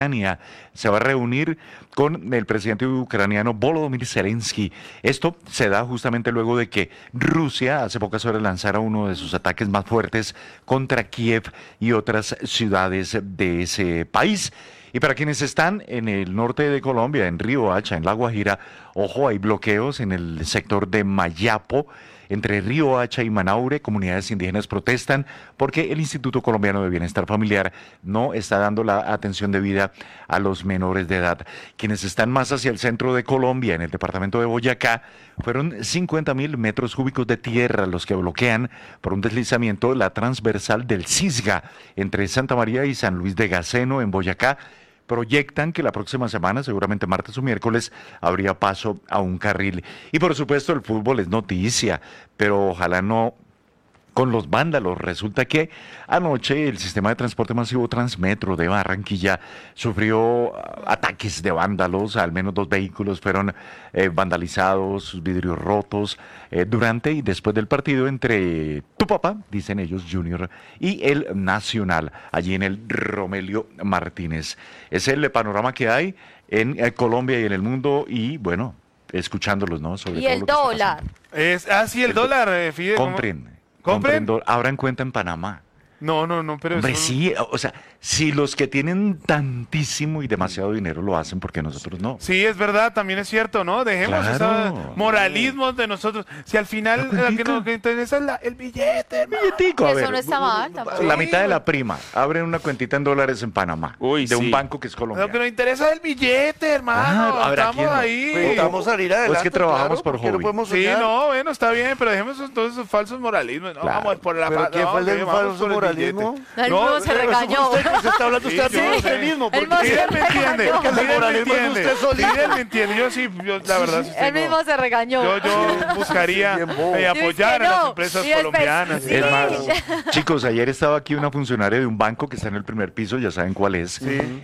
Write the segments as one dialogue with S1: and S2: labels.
S1: Ucrania se va a reunir con el presidente ucraniano Volodymyr Zelensky. Esto se da justamente luego de que Rusia hace pocas horas lanzara uno de sus ataques más fuertes contra Kiev y otras ciudades de ese país. Y para quienes están en el norte de Colombia, en Río Hacha, en La Guajira, ojo, hay bloqueos en el sector de Mayapo. Entre Río Hacha y Manaure, comunidades indígenas protestan porque el Instituto Colombiano de Bienestar Familiar no está dando la atención debida a los menores de edad. Quienes están más hacia el centro de Colombia, en el departamento de Boyacá, fueron 50.000 metros cúbicos de tierra los que bloquean por un deslizamiento la transversal del Cisga entre Santa María y San Luis de Gaceno en Boyacá. Proyectan que la próxima semana, seguramente martes o miércoles, habría paso a un carril. Y por supuesto el fútbol es noticia, pero ojalá no con los vándalos. Resulta que anoche el sistema de transporte masivo Transmetro de Barranquilla sufrió ataques de vándalos. Al menos 2 vehículos fueron vandalizados, sus vidrios rotos durante y después del partido entre tu papá, dicen ellos, Junior, y el Nacional, allí en el Romelio Martínez. Es el panorama que hay en Colombia y en el mundo y bueno, escuchándolos, ¿no? Sobre
S2: Y
S1: todo
S2: el
S1: lo que está
S2: dólar.
S1: pasando.
S3: Sí, el dólar, Fide.
S1: Compren.
S3: ¿Compren?
S1: Abran cuenta en Panamá.
S3: No, pero
S1: Hombre,
S3: eso...
S1: sí, o sea, si los que tienen tantísimo y demacado dinero lo hacen, porque nosotros no.
S3: Sí, es verdad, también es cierto, ¿no? Dejemos
S1: Claro.
S3: esos moralismos de nosotros. Si al final la que nos interesa es el billete, hermano.
S1: Billetico, a
S2: Eso
S1: ver.
S2: no está mal tampoco.
S1: La mitad de la prima. Abren una cuentita en dólares en Panamá.
S4: Uy,
S1: de un
S4: sí.
S1: banco que es
S3: Lo que
S1: colombiano.
S3: nos interesa es el billete, hermano.
S1: Claro, a ver, ¿a
S3: Estamos
S1: quién no?
S3: ahí.
S5: Necesitamos salir adelante.
S1: Pues que trabajamos
S5: claro,
S1: por
S5: porque no
S1: hobby.
S5: podemos
S3: Sí,
S5: soñar.
S3: no, bueno, está bien, pero dejemos todos esos falsos moralismos. No,
S1: Claro.
S3: vamos por la
S5: ¿Pero quién
S3: no,
S5: fue el del
S3: sí, vamos
S5: falso
S3: por el
S5: moralismo?
S3: billete.
S2: Él mismo se regañó.
S5: Usted está hablando
S3: Sí,
S5: usted
S3: yo
S5: de
S3: sé.
S5: usted mismo.
S2: Él
S5: porque-
S3: Fidel me entiende,
S2: Porque el
S3: Fidel me
S5: moralismo es
S3: entiende,
S5: usted solito.
S3: Fidel me entiende, yo la verdad sí
S2: Él
S3: tengo-
S2: mismo se regañó.
S3: yo buscaría
S5: Bien bobo.
S3: apoyar a las
S2: no.
S3: empresas
S2: Y después-
S3: colombianas.
S2: sí.
S1: Es más, chicos, ayer estaba aquí una funcionaria de un banco que está en el primer piso, ya saben cuál es,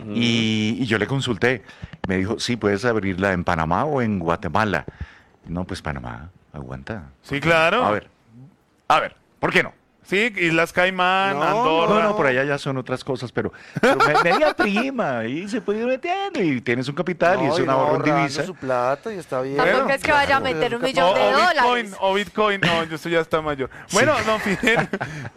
S1: y yo le consulté. Me dijo, sí, puedes abrirla en Panamá o en Guatemala. No, pues Panamá, aguanta.
S3: Sí, claro.
S1: A ver, ¿por qué no?
S3: Sí, Islas Caimán,
S5: No,
S3: Andorra.
S1: No, por allá ya son otras cosas, pero media prima, y se puede ir metiendo, y tienes un capital, y es
S5: No,
S1: un ahorro en
S5: ahorrando
S1: divisa.
S5: su plata y está bien.
S2: Tampoco
S3: Bueno,
S2: es que vaya a meter un millón de
S3: Bitcoin,
S2: dólares.
S3: no, esto ya está mayor. Bueno, no, Fidel,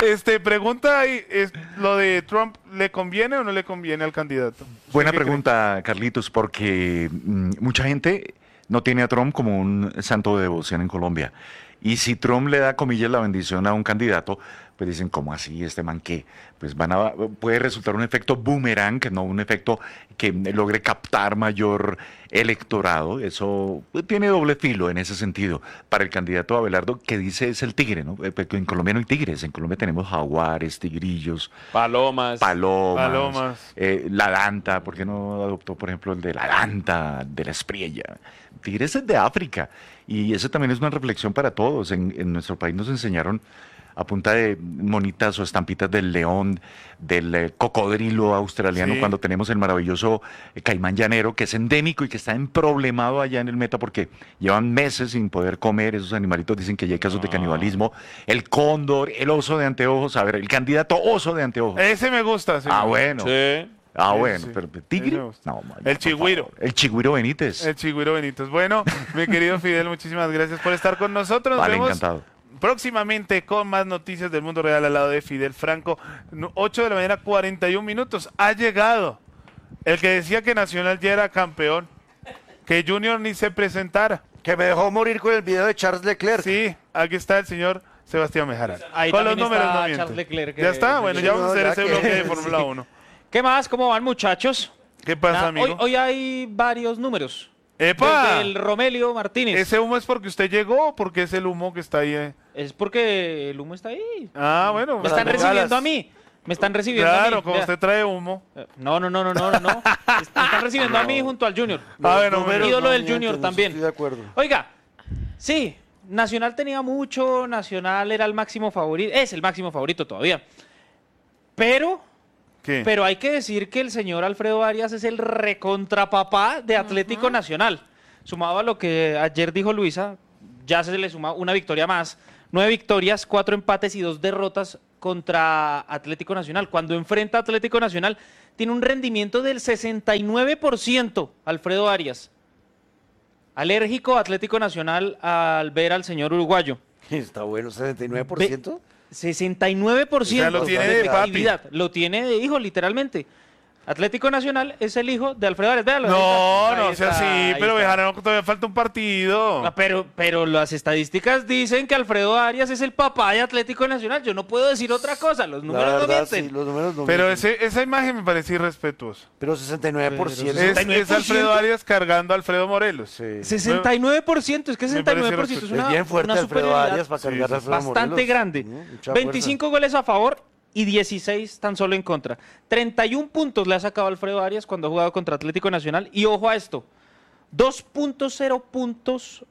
S3: pregunta ahí, ¿lo de Trump le conviene o no le conviene al candidato?
S1: Buena
S3: ¿Qué cree?
S1: pregunta, Carlitos, porque mucha gente no tiene a Trump como un santo de devoción en Colombia. Y si Trump le da, comillas, la bendición a un candidato, pues dicen, ¿cómo así? ¿Este man qué? Pues puede resultar un efecto boomerang, no un efecto que logre captar mayor electorado. Eso tiene doble filo en ese sentido. Para el candidato Abelardo, que dice es el tigre, ¿no? En Colombia no hay tigres, en Colombia tenemos jaguares, tigrillos,
S4: Palomas.
S3: Palomas.
S1: la danta, ¿por qué no adoptó, por ejemplo, el de la danta, de la espriella? Tigres es de África, y eso también es una reflexión para todos. En nuestro país nos enseñaron a punta de monitas o estampitas del león, del cocodrilo australiano,
S3: Sí.
S1: cuando tenemos el maravilloso caimán llanero, que es endémico y que está emproblemado allá en el Meta porque llevan meses sin poder comer. Esos animalitos dicen que ya hay casos de canibalismo. El cóndor, el oso de anteojos, a ver, el candidato oso de anteojos.
S3: Ese me gusta. Sí.
S1: Bueno.
S4: Sí.
S1: Ah,
S3: Sí,
S1: bueno,
S3: sí.
S1: pero ¿tigre?
S3: Ese me gusta.
S1: No, man,
S3: El
S1: por
S3: chigüiro.
S1: favor. El chigüiro Benítez.
S3: El Chigüiro Benítez. Bueno, mi querido Fidel, muchísimas gracias por estar con nosotros. Nos
S1: Vale,
S3: vemos
S1: encantado.
S3: próximamente con más noticias del mundo real al lado de Fidel Franco. 8 de la mañana, 41 minutos. Ha llegado el que decía que Nacional ya era campeón, que Junior ni se presentara.
S5: Que me dejó morir con el video de Charles Leclerc.
S3: Sí, aquí está el señor Sebastián Mejara.
S6: Ahí
S3: Con los
S6: también
S3: números
S6: está
S3: no miento.
S6: Charles Leclerc,
S3: Ya está, bueno, ya
S5: sí,
S3: vamos a
S5: no,
S3: hacer
S5: ya
S3: ese
S5: que-
S3: bloque de Fórmula 1.
S6: ¿Qué más? ¿Cómo van, muchachos?
S3: ¿Qué pasa,
S6: Nada,
S3: amigo?
S6: Hoy hay varios números.
S3: ¡Epa!
S6: El Romelio Martínez.
S3: ¿Ese humo es porque usted llegó o porque es el humo que está ahí?
S6: Es porque el humo está ahí.
S3: Ah, bueno.
S6: Me están
S3: pues,
S6: recibiendo a mí. Me están recibiendo a mí.
S3: Claro, como
S6: Vea.
S3: usted trae humo.
S6: No. Me están recibiendo a mí junto al Junior.
S3: Ah, bueno,
S5: Números
S6: ídolo
S5: no
S6: del
S5: mienten,
S6: Junior
S5: eso
S6: también.
S5: Estoy de acuerdo.
S6: Oiga, sí, Nacional tenía mucho, Nacional era el máximo favorito, es el máximo favorito todavía. Pero
S3: ¿Qué?
S6: hay que decir que el señor Alfredo Arias es el recontrapapá de Atlético Nacional. Sumado a lo que ayer dijo Luisa, ya se le suma una victoria más. 9 victorias, 4 empates y 2 derrotas contra Atlético Nacional. Cuando enfrenta a Atlético Nacional, tiene un rendimiento del 69%, Alfredo Arias. Alérgico Atlético Nacional al ver al señor uruguayo.
S5: Está bueno, 69%.
S6: 69%
S3: O sea, lo tiene de
S6: efectividad. Lo tiene de hijo, literalmente. Atlético Nacional es el hijo de Alfredo Arias. Véalo,
S3: No,
S6: ahí
S3: no
S6: está,
S3: sea así,
S6: ahí
S3: pero
S6: está.
S3: Bejarano todavía falta un partido.
S6: Ah, pero las estadísticas dicen que Alfredo Arias es el papá de Atlético Nacional. Yo no puedo decir otra cosa. Los
S5: La
S6: números no
S5: verdad,
S6: mienten.
S5: sí, los números no
S3: Pero
S5: mienten.
S3: esa imagen me parece irrespetuosa.
S5: Pero 69%.
S6: Pero
S3: Es Alfredo Arias cargando a Alfredo Morelos.
S5: Sí.
S6: 69%, es que
S3: Me parece
S6: 69% es
S5: Es
S6: una,
S5: bien fuerte
S6: una
S5: Alfredo
S6: superioridad
S5: Arias para cargar
S3: Sí,
S5: a Alfredo
S6: bastante
S5: Morelos.
S6: grande.
S5: Mucha
S6: 25 goles a favor y 16 tan solo en contra. 31 puntos le ha sacado Alfredo Arias cuando ha jugado contra Atlético Nacional. Y ojo a esto, 2.0 puntos,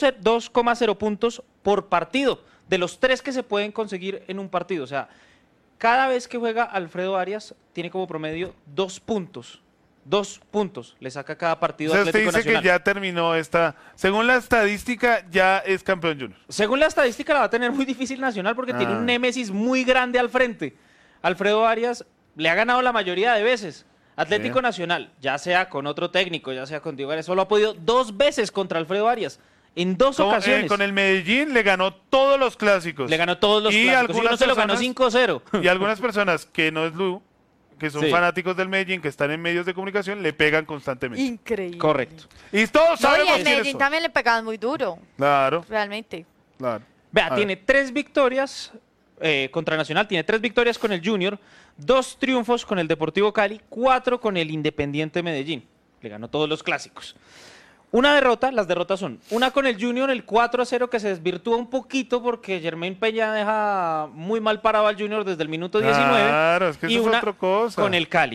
S6: 2,0 puntos por partido, de los 3 que se pueden conseguir en un partido. O sea, cada vez que juega Alfredo Arias tiene como promedio 2 puntos. 2 puntos le saca cada
S3: O
S6: partido a
S3: sea, usted
S6: Atlético
S3: dice que
S6: Nacional.
S3: ya terminó esta. Según la estadística, ya es campeón Junior.
S6: Según la estadística la va a tener muy difícil Nacional porque tiene
S3: Ah.
S6: un némesis muy grande al frente. Alfredo Arias le ha ganado la mayoría de veces. Atlético
S3: Sí.
S6: Nacional, ya sea con otro técnico, ya sea con Diego Arias, solo ha podido 2 veces contra Alfredo Arias. En 2 ocasiones.
S3: Con el Medellín le ganó todos los clásicos.
S6: Le ganó todos los
S3: Y
S6: clásicos. Y
S3: algunas
S6: uno se lo ganó
S3: personas-
S6: 5-0.
S3: Y algunas personas que no es Lu, que son
S6: Sí.
S3: fanáticos del Medellín, que están en medios de comunicación, le pegan constantemente.
S2: Increíble.
S6: Correcto.
S3: Y todos
S2: No, y
S3: sabemos
S2: el
S3: quiénes
S2: Medellín
S3: son.
S2: también le pegaban muy duro,
S3: Claro,
S2: realmente.
S3: claro.
S6: Vea,
S3: A
S6: tiene 3 victorias contra Nacional, tiene 3 victorias con el Junior, 2 triunfos con el Deportivo Cali, 4 con el Independiente Medellín. Le ganó todos los clásicos. Una derrota, las derrotas son una con el Junior, el 4-0 que se desvirtúa un poquito porque Germain Peña deja muy mal parado al Junior desde el minuto 19.
S3: Claro, es que
S6: y
S3: eso fue
S6: una
S3: otra cosa.
S6: con el Cali.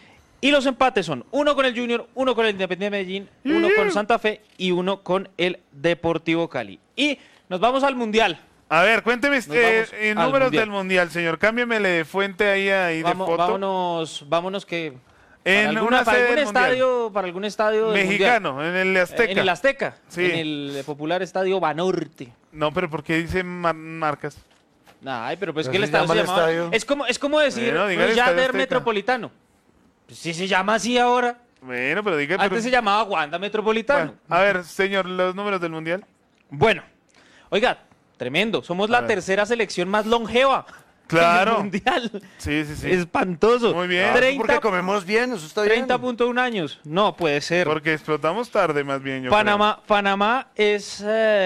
S6: Y los empates son uno con el Junior, uno con el Independiente Medellín, uno con Santa Fe y uno con el Deportivo Cali. Y nos vamos al Mundial.
S3: A ver, cuénteme
S6: Nos vamos al
S3: números
S6: Mundial.
S3: del Mundial, señor. Cámbiamele de fuente ahí de foto.
S6: Vámonos que
S3: En una
S6: para
S3: sede
S6: algún
S3: del Mundial.
S6: estadio, para algún estadio del
S3: Mexicano, en el Azteca.
S6: Mundial. En el Azteca,
S3: Sí.
S6: en el popular estadio Banorte.
S3: No, pero ¿por qué dice marcas?
S6: Ay, pero pues
S5: Pero
S6: que el
S5: se
S6: estadio
S5: llama
S6: se
S5: el
S6: llamaba.
S5: estadio.
S6: Es como decir
S3: Bueno, diga el
S6: pues,
S3: Estadio
S6: Yader
S3: Azteca.
S6: Metropolitano. Pues sí se llama así ahora.
S3: Bueno, pero diga...
S6: Antes
S3: pero-
S6: se llamaba Wanda Metropolitano.
S3: Bueno, a ver, señor, los números del Mundial.
S6: Bueno, oiga, tremendo. Somos
S3: A
S6: la
S3: ver.
S6: tercera selección más longeva
S3: Claro.
S6: en el Mundial.
S3: Sí, sí, sí.
S6: Espantoso.
S3: Muy bien.
S5: Ah,
S6: 30,
S5: porque comemos bien, eso está bien.
S6: 30.1 años. No puede ser.
S3: Porque explotamos tarde, más bien, yo
S6: Panamá es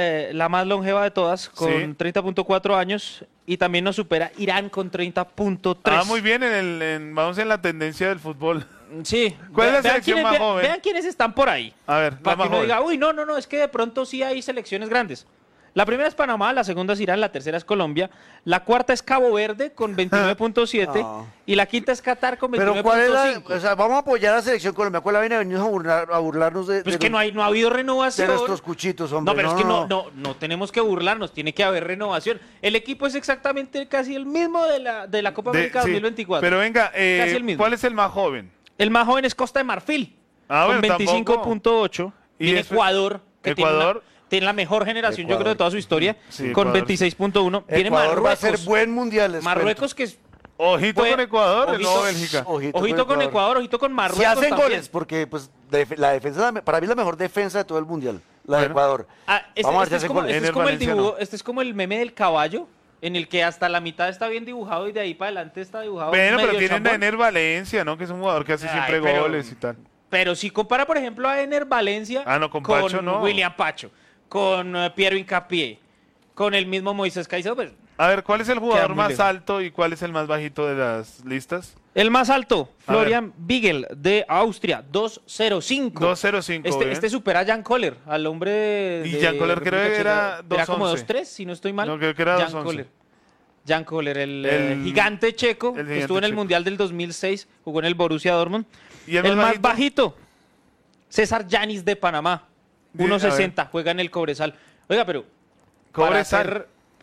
S6: la más longeva de todas, con
S3: Sí.
S6: 30.4 años, y también nos supera Irán con 30.3.
S3: creo. Ah, muy bien, vamos en la tendencia del fútbol.
S6: Sí.
S3: ¿Cuál es la
S6: Vean
S3: selección
S6: quiénes-
S3: más
S6: vean-
S3: joven?
S6: Vean quiénes están por ahí.
S3: A ver, la
S6: Para que
S3: más
S6: uno
S3: joven.
S6: diga, uy, no, es que de pronto sí hay selecciones grandes. La primera es Panamá, la segunda es Irán, la tercera es Colombia, la cuarta es Cabo Verde con 29.7
S5: No.
S6: y la quinta es Qatar con
S5: Pero ¿cuál es la...?
S6: 29.5.
S5: O sea, vamos a apoyar a la selección Colombia. ¿Cuál la vaina? Venimos a burlarnos de,
S6: Pues
S5: de
S6: que
S5: los-
S6: no ha habido
S5: de
S6: renovación.
S5: nuestros cuchitos, hombre.
S6: No, pero es que no tenemos que burlarnos, tiene que haber renovación. El equipo es exactamente casi el mismo de la Copa América
S3: Sí,
S6: 2024.
S3: Pero venga,
S6: Casi el mismo.
S3: ¿cuál es el más joven?
S6: El más joven es Costa de Marfil,
S3: Ah,
S6: con
S3: bueno,
S6: 25.8.
S3: Y
S6: Viene
S3: después-
S6: Ecuador, que
S3: Ecuador.
S6: tiene la mejor generación, yo
S5: Ecuador.
S6: creo, de toda su historia,
S3: Sí,
S6: con
S3: Ecuador,
S6: 26.1. Viene
S5: Ecuador va a ser
S6: Marruecos.
S5: buen mundial, les
S6: Marruecos que es...
S3: Ojito
S6: Fue-
S3: con Ecuador,
S6: ojito-
S3: no Bélgica.
S6: Ojito con Ecuador, ojito con Marruecos
S5: Si hacen
S6: también.
S5: goles, porque pues la defensa, para mí es la mejor defensa de todo el mundial, la de
S3: Bueno.
S5: Ecuador.
S6: Ah,
S5: Vamos a ver si
S6: es
S5: hacen
S6: como,
S5: goles.
S6: este es
S3: Ener
S6: como el
S3: Valenciano.
S6: dibujo, este es como el meme del caballo, en el que hasta la mitad está bien dibujado y de ahí para adelante está dibujado
S3: Bueno, pero
S6: medio
S3: tienen a
S6: chambón.
S3: Ener Valencia, ¿no? Que es un jugador que hace
S6: Ay,
S3: siempre
S6: pero-
S3: goles y tal.
S6: Pero si compara, por ejemplo, a Ener Valencia
S3: Ah, no, con Pacho no.
S6: William Pacho, con Piero Hincapié, con el mismo Moisés Caicedo, pues,
S3: A ver, ¿cuál es el jugador
S6: muy
S3: más
S6: lejos.
S3: alto y cuál es el más bajito de las listas?
S6: el más alto,
S3: A ver.
S6: Florian Bigel, de Austria, 2.05.
S3: 2.05, bien.
S6: Este supera a Jan Koller, al hombre de...
S3: Y Jan Koller creo
S6: República
S3: que era
S6: Checa. Era como
S3: 2.11.
S6: 2.3, si no estoy mal.
S3: No, creo que era
S6: Jan
S3: 2.11.
S6: Koller. Jan Koller, el
S3: El-
S6: gigante checo,
S3: el
S6: que
S3: gigante
S6: estuvo en el
S3: checo.
S6: Mundial del 2006, jugó en el Borussia Dortmund.
S3: ¿Y
S6: el más bajito, César Yanis de Panamá,
S3: Bien, a
S6: 1.60, juega en el Cobresal. Oiga, pero
S3: Cobresal.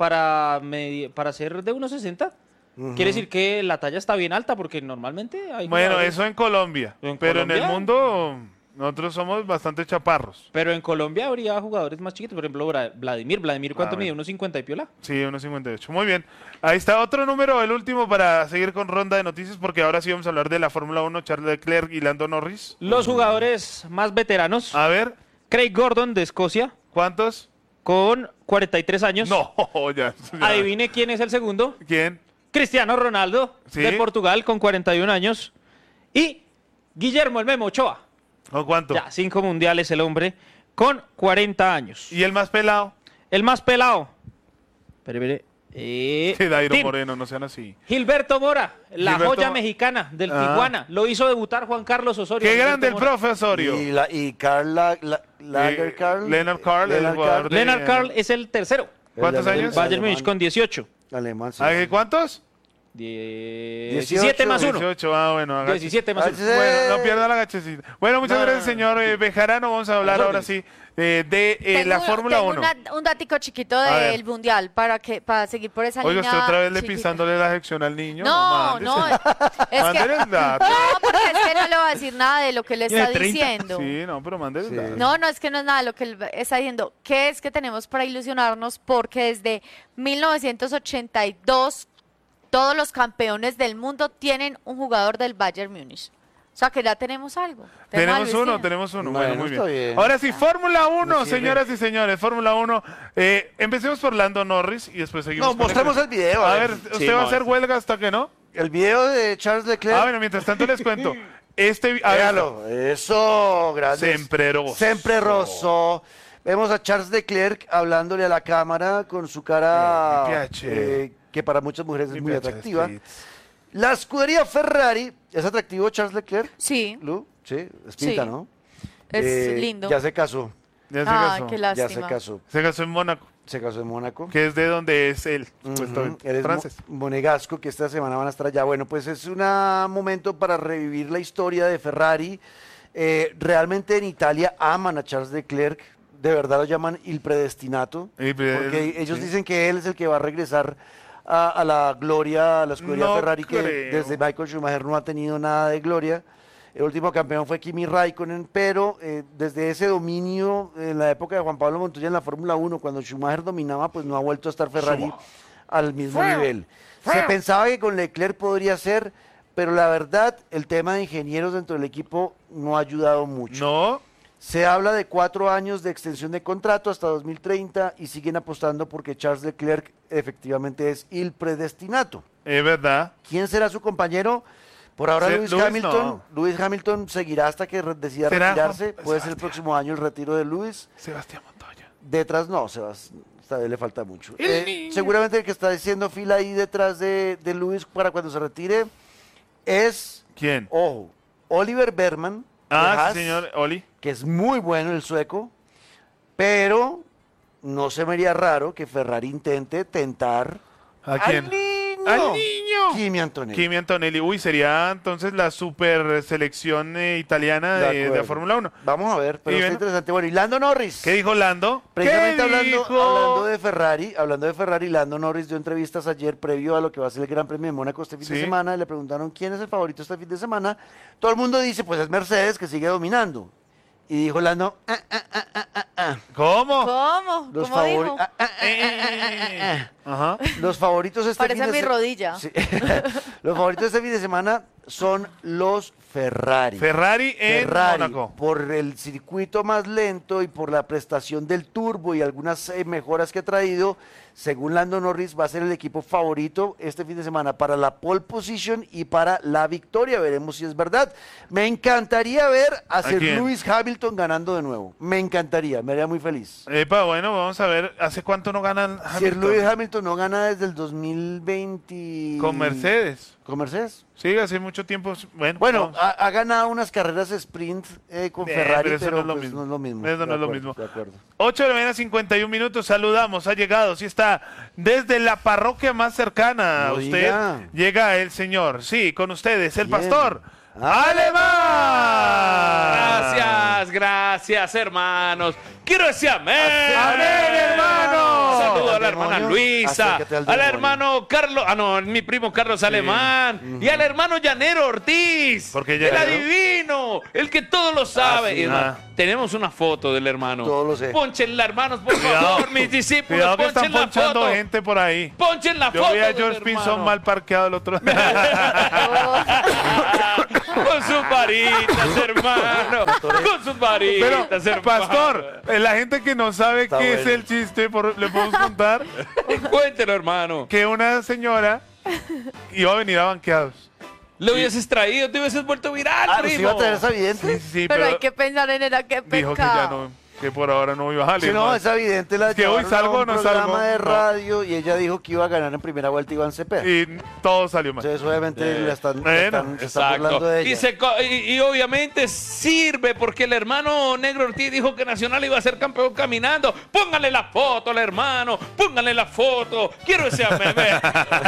S6: para ser de 1.60, quiere decir que la talla está bien alta, porque normalmente hay
S3: Bueno,
S6: jugadores-
S3: eso en Colombia.
S6: ¿En
S3: pero en el
S6: Colombia?
S3: mundo Nosotros somos bastante chaparros.
S6: Pero en Colombia habría jugadores más chiquitos, por ejemplo, Vladimir. Vladimir, ¿cuánto mide? ¿1.50 y piola?
S3: Sí, 1.58. Muy bien. Ahí está otro número, el último para seguir con ronda de noticias, porque ahora sí vamos a hablar de la Fórmula 1, Charles Leclerc y Lando Norris.
S6: Los jugadores más veteranos.
S3: A ver,
S6: Craig Gordon de Escocia,
S3: ¿cuántos?
S6: con 43 años.
S3: No, ya.
S6: Adivine quién es el segundo.
S3: ¿Quién?
S6: Cristiano Ronaldo,
S3: Sí.
S6: de Portugal, con 41 años. Y Guillermo el Memo Ochoa.
S3: ¿O cuánto?
S6: Ya, 5 mundiales el hombre, con 40 años.
S3: ¿Y el más pelado?
S6: El más pelado. Espere.
S3: Que Dairo
S6: Tim.
S3: Moreno, no sean así.
S6: Gilberto Mora, la
S3: Gilberto
S6: joya
S3: Mo-
S6: mexicana del
S3: Ah.
S6: Tijuana. Lo hizo debutar Juan Carlos Osorio.
S3: ¡Qué
S6: Gilberto
S3: grande el
S6: Mora.
S3: profesorio!
S5: Y Karl Lagerkarl.
S3: Leonard Carl, el jugador de-
S6: Leonard Carl es el tercero.
S3: ¿Cuántos
S5: El
S3: años?
S6: Bayern
S5: alemán.
S6: Múnich con 18.
S5: Alemán, sí.
S3: ¿Cuántos?
S6: 17 más 1.
S3: 18, bueno, agache.
S6: 17 más 1.
S3: Bueno, no pierda la gachecita. Bueno, muchas gracias, señor Bejarano. Vamos a hablar ahora sí de la Fórmula 1.
S2: Un datico chiquito
S3: A ver.
S2: del Mundial para seguir por esa
S3: Oiga,
S2: línea.
S3: usted otra vez le
S2: chiquita.
S3: pisándole la sección al niño.
S2: No, no.
S3: mándese.
S2: Es que,
S3: Mándele el dato.
S2: no, porque es que no le va a decir nada de lo que le está diciendo.
S3: Sí, no, pero mándele el
S5: Sí.
S3: dato.
S2: No, es que no es nada de lo que él está diciendo. ¿Qué es que tenemos para ilusionarnos? Porque desde 1982 todos los campeones del mundo tienen un jugador del Bayern Múnich. O sea que ya tenemos algo.
S3: Tenemos
S2: a Luis Díaz.
S3: tenemos uno.
S5: Bueno,
S3: Bueno, muy
S5: está
S3: bien.
S5: bien.
S3: Ahora sí, Fórmula 1,
S5: Me sirve.
S3: señoras y señores, Fórmula 1. Empecemos por Lando Norris y después seguimos.
S5: No,
S3: con
S5: mostremos el video.
S3: A ver, ¿usted va a hacer huelga hasta que no?
S5: El video de Charles Leclerc.
S3: Ah, bueno, mientras tanto les cuento. A ver,
S5: Véalo. Eso, gracias.
S3: Sempre rosso.
S5: Sempre rosso. Vemos a Charles Leclerc hablándole a la cámara con su cara
S3: Mi piace.
S5: que para muchas mujeres es
S3: Mi
S5: muy
S3: piace,
S5: atractiva.
S3: sí.
S5: La escudería Ferrari, ¿es atractivo Charles Leclerc?
S2: Sí,
S5: Lu, sí, es pinta,
S2: Sí.
S5: ¿no?
S2: es lindo.
S5: Ya se casó,
S3: Ya se
S2: Ay,
S3: casó.
S2: qué
S5: ya se
S2: lástima.
S5: casó.
S3: Se casó en Mónaco,
S5: Se casó en Mónaco.
S3: que es de donde es él,
S5: Ujú,
S3: supuestamente.
S5: eres
S3: Francés.
S5: monegasco, que esta semana van a estar allá. Bueno, pues es un momento para revivir la historia de Ferrari. Realmente en Italia aman a Charles Leclerc, de verdad lo llaman il predestinato,
S3: Y, pues,
S5: porque ellos
S3: sí.
S5: dicen que él es el que va a regresar a la gloria, a la escudería
S3: No
S5: Ferrari, que
S3: creo.
S5: desde Michael Schumacher no ha tenido nada de gloria. El último campeón fue Kimi Raikkonen, pero desde ese dominio en la época de Juan Pablo Montoya en la Fórmula 1, cuando Schumacher dominaba, pues no ha vuelto a estar Ferrari al mismo nivel. Se pensaba que con Leclerc podría ser, pero la verdad, el tema de ingenieros dentro del equipo no ha ayudado mucho.
S3: No,
S5: Se habla de 4 años de extensión de contrato hasta 2030 y siguen apostando porque Charles Leclerc efectivamente es il predestinato.
S3: es verdad.
S5: ¿Quién será su compañero? Por ahora
S3: Sí,
S5: Lewis
S3: Lewis
S5: Hamilton.
S3: no.
S5: Lewis Hamilton seguirá hasta que decida
S3: ¿Será
S5: retirarse.
S3: Juan-
S5: Puede ser el
S3: Sebastián?
S5: próximo año el retiro de Lewis.
S3: Sebastián Montoya.
S5: Detrás no, esta vez le falta mucho.
S3: El niño.
S5: Seguramente el que está haciendo fila ahí detrás de Lewis para cuando se retire es,
S3: ¿Quién?
S5: ojo, Oliver Berman, de
S3: Ah,
S5: Haas,
S3: sí, señor Oli.
S5: que es muy bueno el sueco, pero no se me haría raro que Ferrari intente tentar
S3: ¿A quién?
S5: al niño.
S3: ¡Al niño!
S5: Kimi Antonelli.
S3: Kimi Antonelli. Uy, sería entonces la super selección italiana
S5: De
S3: de la
S5: acuerdo.
S3: Fórmula 1.
S5: Vamos a ver, pero
S3: Y
S5: está
S3: bueno.
S5: interesante. Bueno, y Lando Norris.
S3: ¿Qué dijo Lando?
S5: Precisamente
S3: ¿Qué
S5: hablando
S3: dijo?
S5: de Ferrari, Lando Norris dio entrevistas ayer previo a lo que va a ser el Gran Premio de Mónaco este fin de
S3: Sí.
S5: semana y le preguntaron quién es el favorito este fin de semana. Todo el mundo dice, pues es Mercedes que sigue dominando. Y dijo Lando,
S3: ¿Cómo?
S2: ¿Cómo?
S5: los,
S2: ¿Cómo
S5: favori-
S2: dijo?
S3: Ajá.
S5: los favoritos este
S2: Parece
S5: fin de
S2: mi
S5: se-
S2: rodilla.
S5: Sí. Los favoritos este fin de semana son los Ferrari.
S3: Ferrari en
S5: Ferrari,
S3: Mónaco.
S5: por el circuito más lento y por la prestación del turbo y algunas mejoras que ha traído, según Lando Norris, va a ser el equipo favorito este fin de semana para la pole position y para la victoria. Veremos si es verdad. Me encantaría ver a Sir
S3: quién?
S5: Lewis Hamilton ganando de nuevo. Me encantaría, me haría muy feliz.
S3: Epa, bueno, vamos a ver. ¿Hace cuánto no ganan
S5: Sir
S3: Hamilton?
S5: Lewis Hamilton no gana desde el 2020.
S3: Con Mercedes.
S5: ¿Con Mercedes?
S3: Sí, hace mucho tiempo. Bueno,
S5: Bueno,
S3: vamos.
S5: ha ganado unas carreras sprint con Ferrari,
S3: pero eso
S5: pero
S3: no es lo
S5: pues
S3: mismo.
S5: no es lo mismo.
S3: Eso
S5: De
S3: no es lo
S5: acuerdo,
S3: mismo.
S5: De acuerdo.
S3: 8 de la mañana, 51 minutos. Saludamos, ha llegado. Sí está desde la parroquia más cercana a
S5: No
S3: usted.
S5: diga.
S3: Llega el señor. Sí, con ustedes, el
S5: ¿Quién?
S3: pastor. ¡Alemán!
S4: Gracias, hermanos. Quiero decir amén.
S3: ¡Amén, hermano!
S4: Se saludo a la
S5: ¿Al
S4: hermana
S5: demonio?
S4: Luisa,
S5: Acércate al
S4: al
S5: demonio.
S4: hermano Carlos, mi primo Carlos Alemán, y al hermano Llanero Ortiz,
S3: ¿Por qué
S4: el
S3: Llanero?
S4: adivino, el que todo lo sabe.
S5: sí.
S4: Y, hermano, tenemos una foto del hermano.
S5: Todo lo sé.
S4: Ponchenla, hermanos, por favor, mis discípulos,
S3: Cuidado que están
S4: ponchen la
S3: ponchando
S4: foto.
S3: gente por ahí.
S4: Ponchen la
S3: Yo
S4: foto
S3: vi a
S4: del
S3: George Pinson
S4: hermano.
S3: mal parqueado el otro día.
S4: Con sus varitas, hermano. Con sus
S3: Pero,
S4: varitas, hermano.
S3: pastor, la gente que no sabe
S5: Está
S3: qué es
S5: bueno.
S3: el chiste, le podemos contar
S4: Cuéntelo, hermano.
S3: que una señora iba a venir a banqueados.
S4: Le hubieses traído, te hubieses vuelto viral,
S5: Ah, ¿nos
S4: primo.
S5: iba a traer esa vidente?
S3: Sí,
S2: Pero hay que pensar en era qué
S3: dijo que ya
S2: pecado.
S3: no, que por ahora no iba a salir.
S5: Si no,
S3: más.
S5: esa vidente la
S3: Que hoy
S5: llevaron
S3: salgo
S5: a
S3: o
S5: un
S3: no
S5: programa
S3: salgo.
S5: de
S3: No.
S5: radio y ella dijo que iba a ganar en primera vuelta Iván Cepeda.
S3: Y todo salió mal.
S5: Entonces, obviamente, se están
S4: Exacto.
S5: burlando de ella.
S4: Y obviamente sirve porque el hermano Negro Ortiz dijo que Nacional iba a ser campeón caminando. Pónganle la foto al hermano, pónganle la foto. Quiero ese meme.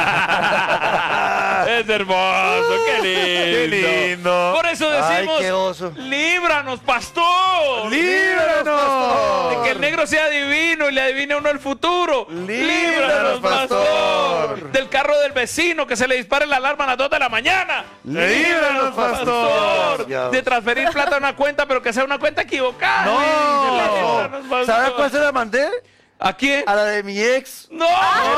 S4: Es hermoso, qué lindo.
S3: Qué lindo.
S4: Por eso
S5: Ay,
S4: decimos,
S5: qué oso.
S4: líbranos, pastor.
S3: ¡Líbranos!
S4: De que el negro sea divino y le adivine a uno el futuro.
S5: Líbranos, pastor.
S4: Del carro del vecino que se le dispare la alarma a las 2 de la mañana.
S3: ¡Líbranos, pastor!
S5: Dios.
S4: De transferir plata a una cuenta, pero que sea una cuenta equivocada.
S3: No.
S4: Líbranos, pastor.
S5: ¿Sabe a cuál se la mandé?
S4: ¿A quién?
S5: A la de mi ex.
S4: ¡No!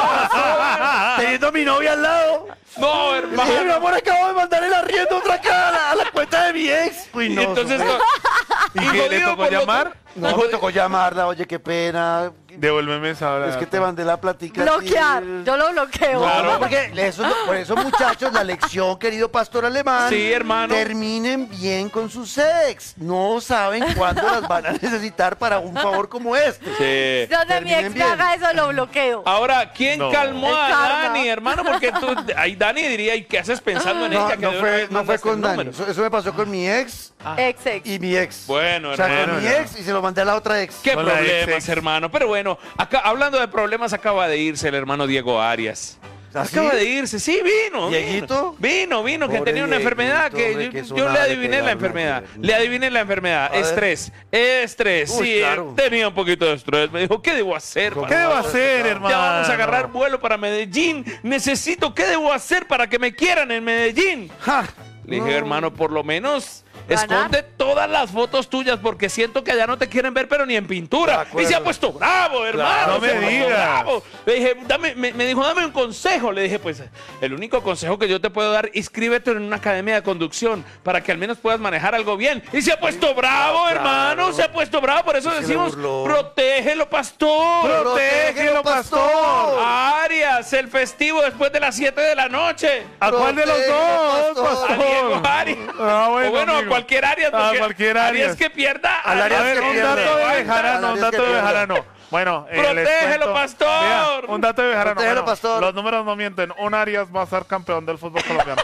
S5: Teniendo mi novia al lado.
S4: ¡No,
S5: Le dije, mi
S4: hermano!
S5: amor, acabo de mandar el arriendo otra cara a la cuenta de mi ex. Uy,
S4: Y
S5: no.
S4: entonces...
S5: eso
S3: ¿Y qué le
S4: jodido
S3: tocó
S4: por lo-
S3: llamar?
S5: No, me tocó llamarla, oye, qué pena.
S3: Devuélveme esa hora.
S5: Es que te mandé la platica.
S2: Bloquear. Yo lo bloqueo.
S4: Claro.
S5: No, porque por eso, muchachos, la lección, querido pastor alemán.
S4: Sí, hermano.
S5: Terminen bien con sus ex. No saben cuándo las van a necesitar para un favor como este.
S4: Sí.
S2: Donde mi ex
S5: Terminen
S2: me
S5: bien.
S2: haga eso, lo bloqueo.
S4: Ahora, ¿quién
S3: No.
S4: calmó
S2: El
S4: a
S2: karma.
S4: Dani, hermano? Porque tú, ahí Dani diría, ¿y qué haces pensando en
S5: No,
S4: ella? Que
S5: no
S4: de una
S5: fue,
S4: vez
S5: no fue
S4: mandaste
S5: con
S4: el
S5: Dani.
S4: número?
S5: Eso me pasó con mi ex
S2: Ex, ex.
S5: y mi ex.
S4: Bueno,
S5: O sea,
S4: hermano.
S5: con mi ex y se lo mandé a la otra ex.
S4: ¿Qué
S3: Con la
S4: problemas,
S3: ex.
S4: hermano? Pero bueno, acá, hablando de problemas, acaba de irse el hermano Diego Arias.
S5: ¿Ah,
S4: Acaba
S5: sí?
S4: de irse, sí, vino.
S5: ¿Dieguito?
S4: Vino, que
S5: Pobre
S4: tenía una enfermedad
S5: Dieguito,
S4: que
S5: hombre, que
S4: yo
S5: sonaba
S4: le
S5: de
S4: adiviné la
S5: pegar
S4: enfermedad.
S5: una
S4: Le adiviné la enfermedad.
S5: A ver.
S4: Estrés.
S5: Uy,
S4: Sí,
S5: claro.
S4: tenía un poquito de estrés. Me dijo, ¿qué debo hacer?
S5: ¿Cómo?
S3: ¿Qué debo hacer, hermano?
S4: Ya vamos a agarrar vuelo para Medellín. Necesito, ¿qué debo hacer para que me quieran en Medellín?
S5: Ja.
S4: Le dije,
S5: No.
S4: hermano, por lo menos
S2: Ganar.
S4: esconde todas las fotos tuyas porque siento que allá no te quieren ver, pero ni en
S5: De
S4: pintura.
S5: acuerdo.
S4: Y se ha puesto bravo, hermano.
S3: Claro, no
S4: se
S3: me
S4: ha puesto
S3: digas.
S4: bravo. Le dije, me dijo, dame un consejo. Le dije, pues, el único consejo que yo te puedo dar, inscríbete en una academia de conducción para que al menos puedas manejar algo bien. Y se ha puesto bravo,
S5: claro.
S4: hermano. Se ha puesto bravo. Por eso
S5: Se le
S4: decimos,
S5: burló.
S4: protégelo, pastor.
S3: ¡Protégelo, pastor!
S4: Arias, el festivo después de las 7 de la noche.
S3: ¿A cuál de los dos,
S5: Pastor.
S4: A Diego
S3: pastor?
S4: Arias.
S3: Ah, bueno,
S4: o bueno, a
S3: amigo.
S4: cualquier Arias.
S3: A
S4: porque
S3: cualquier Arias.
S4: que pierda.
S5: Al Arias
S3: A ver,
S5: que
S3: un
S5: pierda.
S3: dato de
S5: Al
S3: Bejarano, un
S5: Arias
S3: dato
S5: que
S3: de
S5: pierda.
S3: Bejarano. Bueno,
S4: Protégelo,
S3: les cuento.
S4: pastor.
S3: Vea, un dato de Bejarano.
S5: Protégelo,
S3: Bueno,
S5: pastor.
S3: Los números no mienten. Un Arias va a ser campeón del fútbol colombiano.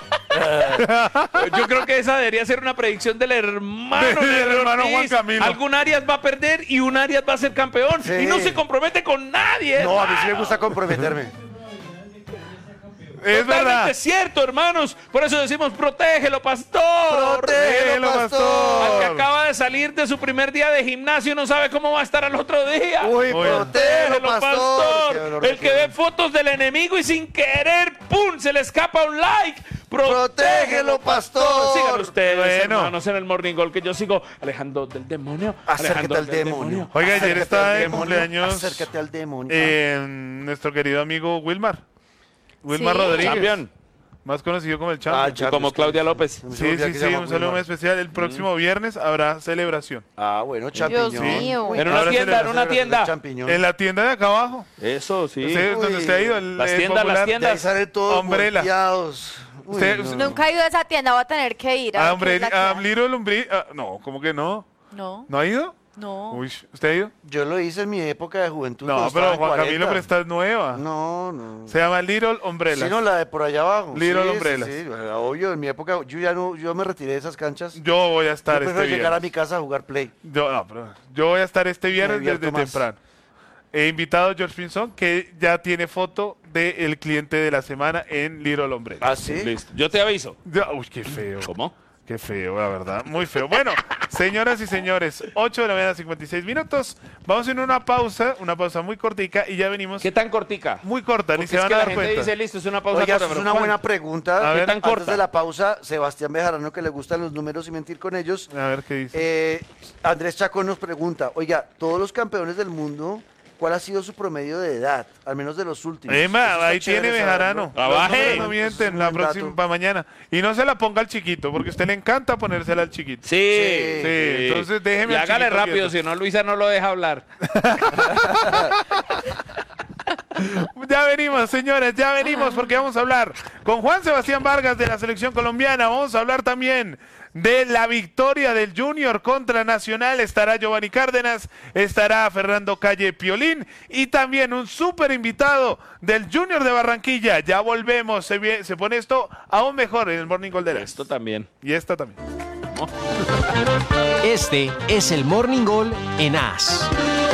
S4: Yo creo que esa debería ser una predicción del hermano.
S3: Del
S4: Negro
S3: hermano
S4: Ortiz.
S3: Juan Camilo.
S4: Algún Arias va a perder y un Arias va a ser campeón.
S5: Sí.
S4: Y no se compromete con nadie.
S5: No, a mí sí me
S4: hermano.
S5: gusta comprometerme.
S3: Es
S4: Totalmente
S3: verdad.
S4: cierto, hermanos. Por eso decimos, protégelo, pastor.
S5: Protégelo,
S4: Al que
S5: pastor.
S4: acaba de salir de su primer día de gimnasio no sabe cómo va a estar al otro día.
S5: Uy, protégelo, pastor. Qué dolor de
S4: El que ve
S5: pierna.
S4: fotos del enemigo y sin querer, ¡pum!, se le escapa un like.
S5: Protégelo, pastor.
S4: Sigan ustedes,
S3: Bueno.
S4: hermanos, en el Morning Goal, que yo sigo alejando del demonio.
S5: Acércate
S4: alejando
S5: al
S4: del
S5: demonio.
S3: Oiga, ayer
S5: Acércate
S3: estaba
S5: al
S3: de
S5: demonio.
S3: cumpleaños
S5: Acércate al demonio.
S3: nuestro querido amigo Wilmar. Wilmar
S2: Sí.
S3: Rodríguez.
S4: Champion,
S3: Más conocido como el
S5: Ah,
S3: Champion.
S5: Champions,
S4: como Claudia López.
S5: Se me
S3: Sí,
S5: olvidaba
S3: sí,
S5: que
S3: sí,
S5: se llama
S3: un saludo muy
S5: Wilmar.
S3: especial. El próximo viernes habrá celebración.
S5: Ah, bueno,
S2: Dios
S5: champiñón.
S2: mío.
S5: Uy,
S4: En una
S3: ahora
S4: tienda,
S3: se
S4: en
S3: le-
S4: una tienda.
S5: Champiñón.
S3: En la tienda de acá abajo.
S4: Eso, sí.
S3: ¿Usted,
S5: Uy.
S3: ¿Dónde usted ha ido? El,
S4: Las
S3: el
S4: tiendas, las
S3: popular-
S4: tiendas.
S5: De ahí salen todos
S3: Umbrella.
S5: volteados. Uy,
S3: Usted-
S5: no.
S2: Nunca he ido a esa tienda, voy a tener que ir.
S3: Ah,
S2: ver
S3: hombre,
S2: qué es la
S3: a
S2: que
S3: Little Umbrella. No, ¿cómo que no?
S2: hay. No,
S3: ¿No ha ido?
S2: no.
S3: Uy, ¿usted ha ido?
S5: Yo lo hice en mi época de juventud.
S3: No,
S5: cuando
S3: pero
S5: estaba en
S3: Juan
S5: 40.
S3: Camilo, pero esta es nueva.
S5: No, no.
S3: Se llama Little Umbrella.
S5: Sí, no, la de por allá abajo.
S3: Little
S5: sí,
S3: Umbrellas.
S5: Sí, sí, obvio, en mi época, yo ya no, yo me retiré de esas canchas. Yo
S3: Yo voy a estar
S5: prefiero
S3: este
S5: llegar a
S3: viernes.
S5: mi casa a jugar play.
S3: Yo voy a estar este viernes
S5: divierto
S3: desde
S5: más.
S3: temprano. He invitado a George Pinson, que ya tiene foto del cliente de la semana en Little Umbrella.
S5: ¿Ah, sí?
S4: Listo. Yo te aviso.
S3: Uy, qué feo.
S4: ¿Cómo?
S3: Qué feo, la verdad. Muy feo. Bueno, señoras y señores, 8 de la mañana, 56 minutos. Vamos a ir a una pausa muy cortica y ya venimos.
S4: ¿Qué tan cortica?
S3: Muy corta, ni
S4: Porque
S3: se
S4: es
S3: van
S4: que
S3: a
S4: la
S3: dar
S4: gente
S3: cuenta.
S4: dice, listo, es una pausa
S5: Oiga,
S4: corta,
S5: eso es
S4: pero
S5: una
S4: ¿cuándo?
S5: buena pregunta.
S3: A ver,
S4: tan
S5: Antes
S4: corta?
S5: de la pausa, Sebastián Bejarano, que le gustan los números y mentir con ellos.
S3: A ver qué dice.
S5: Andrés Chacón nos pregunta, oiga, todos los campeones del mundo, ¿cuál ha sido su promedio de edad? Al menos de los últimos. Eso está
S3: Ahí tiene
S5: chévere
S3: Bejarano.
S5: saberlo.
S4: Trabaje.
S3: Los números no
S5: Eso
S3: mienten
S5: es un
S3: la
S5: buen
S3: próxima
S5: dato.
S3: para mañana. Y no se la ponga al chiquito, porque a usted le encanta ponérsela al chiquito.
S4: Sí,
S3: Sí, entonces déjeme
S4: Y
S3: al
S4: hágale
S3: chiquito
S4: rápido,
S3: quieto.
S4: si no Luisa no lo deja hablar.
S3: Ya venimos, señores, ya venimos porque vamos a hablar con Juan Sebastián Vargas de la selección colombiana. Vamos a hablar también de la victoria del Junior contra Nacional. Estará Giovanni Cárdenas, estará Fernando Calle Piolín y también un súper invitado del Junior de Barranquilla. Ya volvemos, se pone esto aún mejor en el Morning Goal de la
S4: Esto también.
S3: Y esta también.
S7: Este es el Morning Goal en AS.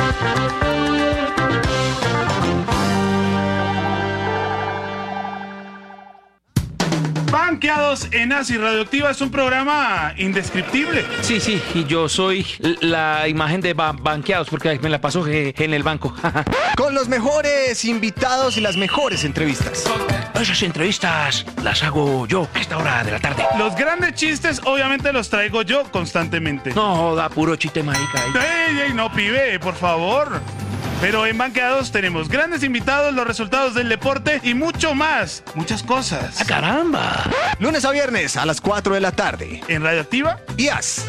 S3: Banqueados en ASI Radioactiva es un programa indescriptible.
S8: Sí, sí, y yo soy la imagen de banqueados porque me la paso en el banco.
S9: Con los mejores invitados y las mejores entrevistas.
S8: Esas entrevistas las hago yo a esta hora de la tarde.
S3: Los grandes chistes obviamente los traigo yo constantemente.
S8: No, da puro chiste marica.
S3: ¡Ey, no, pibe, por favor! Pero en Banqueados tenemos grandes invitados, los resultados del deporte y mucho más. Muchas cosas.
S8: ¡Ah, caramba!
S9: Lunes a viernes a las 4 de la tarde.
S3: En Radioactiva.
S9: Y AS.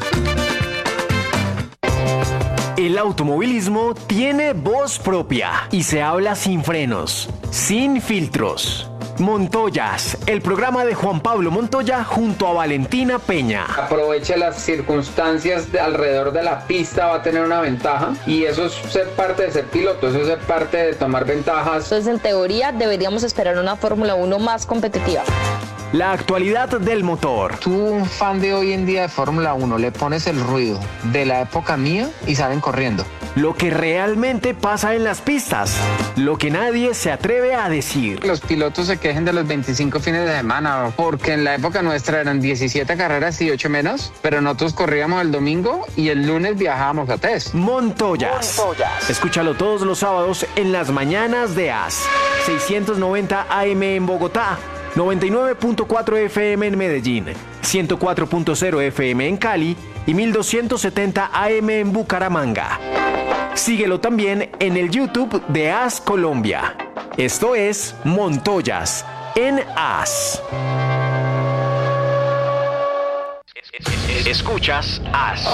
S7: El automovilismo tiene voz propia y se habla sin frenos, sin filtros. Montoyas, el programa de Juan Pablo Montoya junto a Valentina Peña.
S10: Aproveche las circunstancias alrededor de la pista, va a tener una ventaja y eso es ser parte de ser piloto, eso es ser parte de tomar ventajas.
S11: Entonces, en teoría, deberíamos esperar una Fórmula 1 más competitiva.
S7: La actualidad del motor.
S10: Tú, un fan de hoy en día de Fórmula 1, le pones el ruido de la época mía y salen corriendo.
S7: Lo que realmente pasa en las pistas. Lo que nadie se atreve a decir.
S10: Los pilotos se quejen de los 25 fines de semana, porque en la época nuestra eran 17 carreras y 8 menos, pero nosotros corríamos el domingo y el lunes viajábamos a test.
S7: Montoyas. Escúchalo todos los sábados en las mañanas de AS. 690 AM en Bogotá. 99.4 FM en Medellín, 104.0 FM en Cali y 1270 AM en Bucaramanga. Síguelo también en el YouTube de AS Colombia. Esto es Montoyas en AS. Escuchas AS.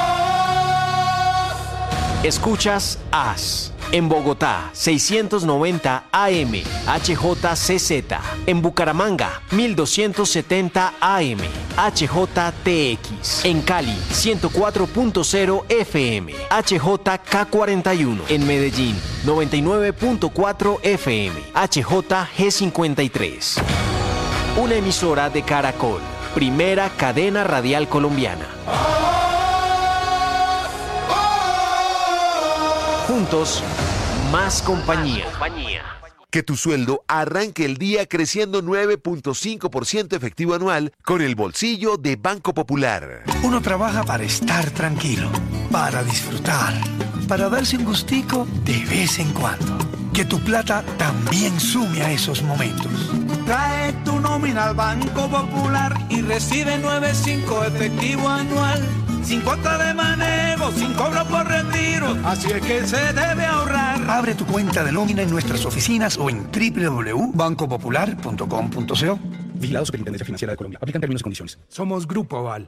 S7: Escuchas AS. En Bogotá, 690 AM, HJCZ. En Bucaramanga, 1270 AM, HJTX. En Cali, 104.0 FM, HJK41. En Medellín, 99.4 FM, HJG53. Una emisora de Caracol, primera cadena radial colombiana. Juntos, más compañía.
S12: Que tu sueldo arranque el día creciendo 9.5% efectivo anual con el bolsillo de Banco Popular.
S13: Uno trabaja para estar tranquilo, para disfrutar, para darse un gustico de vez en cuando. Que tu plata también sume a esos momentos.
S14: Trae tu nómina al Banco Popular y recibe 9.5 efectivo anual. Sin cuota de manejo, sin cobro por retiro. Así es que se debe ahorrar.
S13: Abre tu cuenta de nómina en nuestras oficinas o en www.bancopopular.com.co.
S15: Vigilado Superintendencia Financiera de Colombia. Aplican términos y condiciones.
S13: Somos Grupo Aval.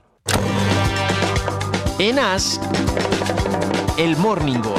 S7: En AS, el Morning Goal.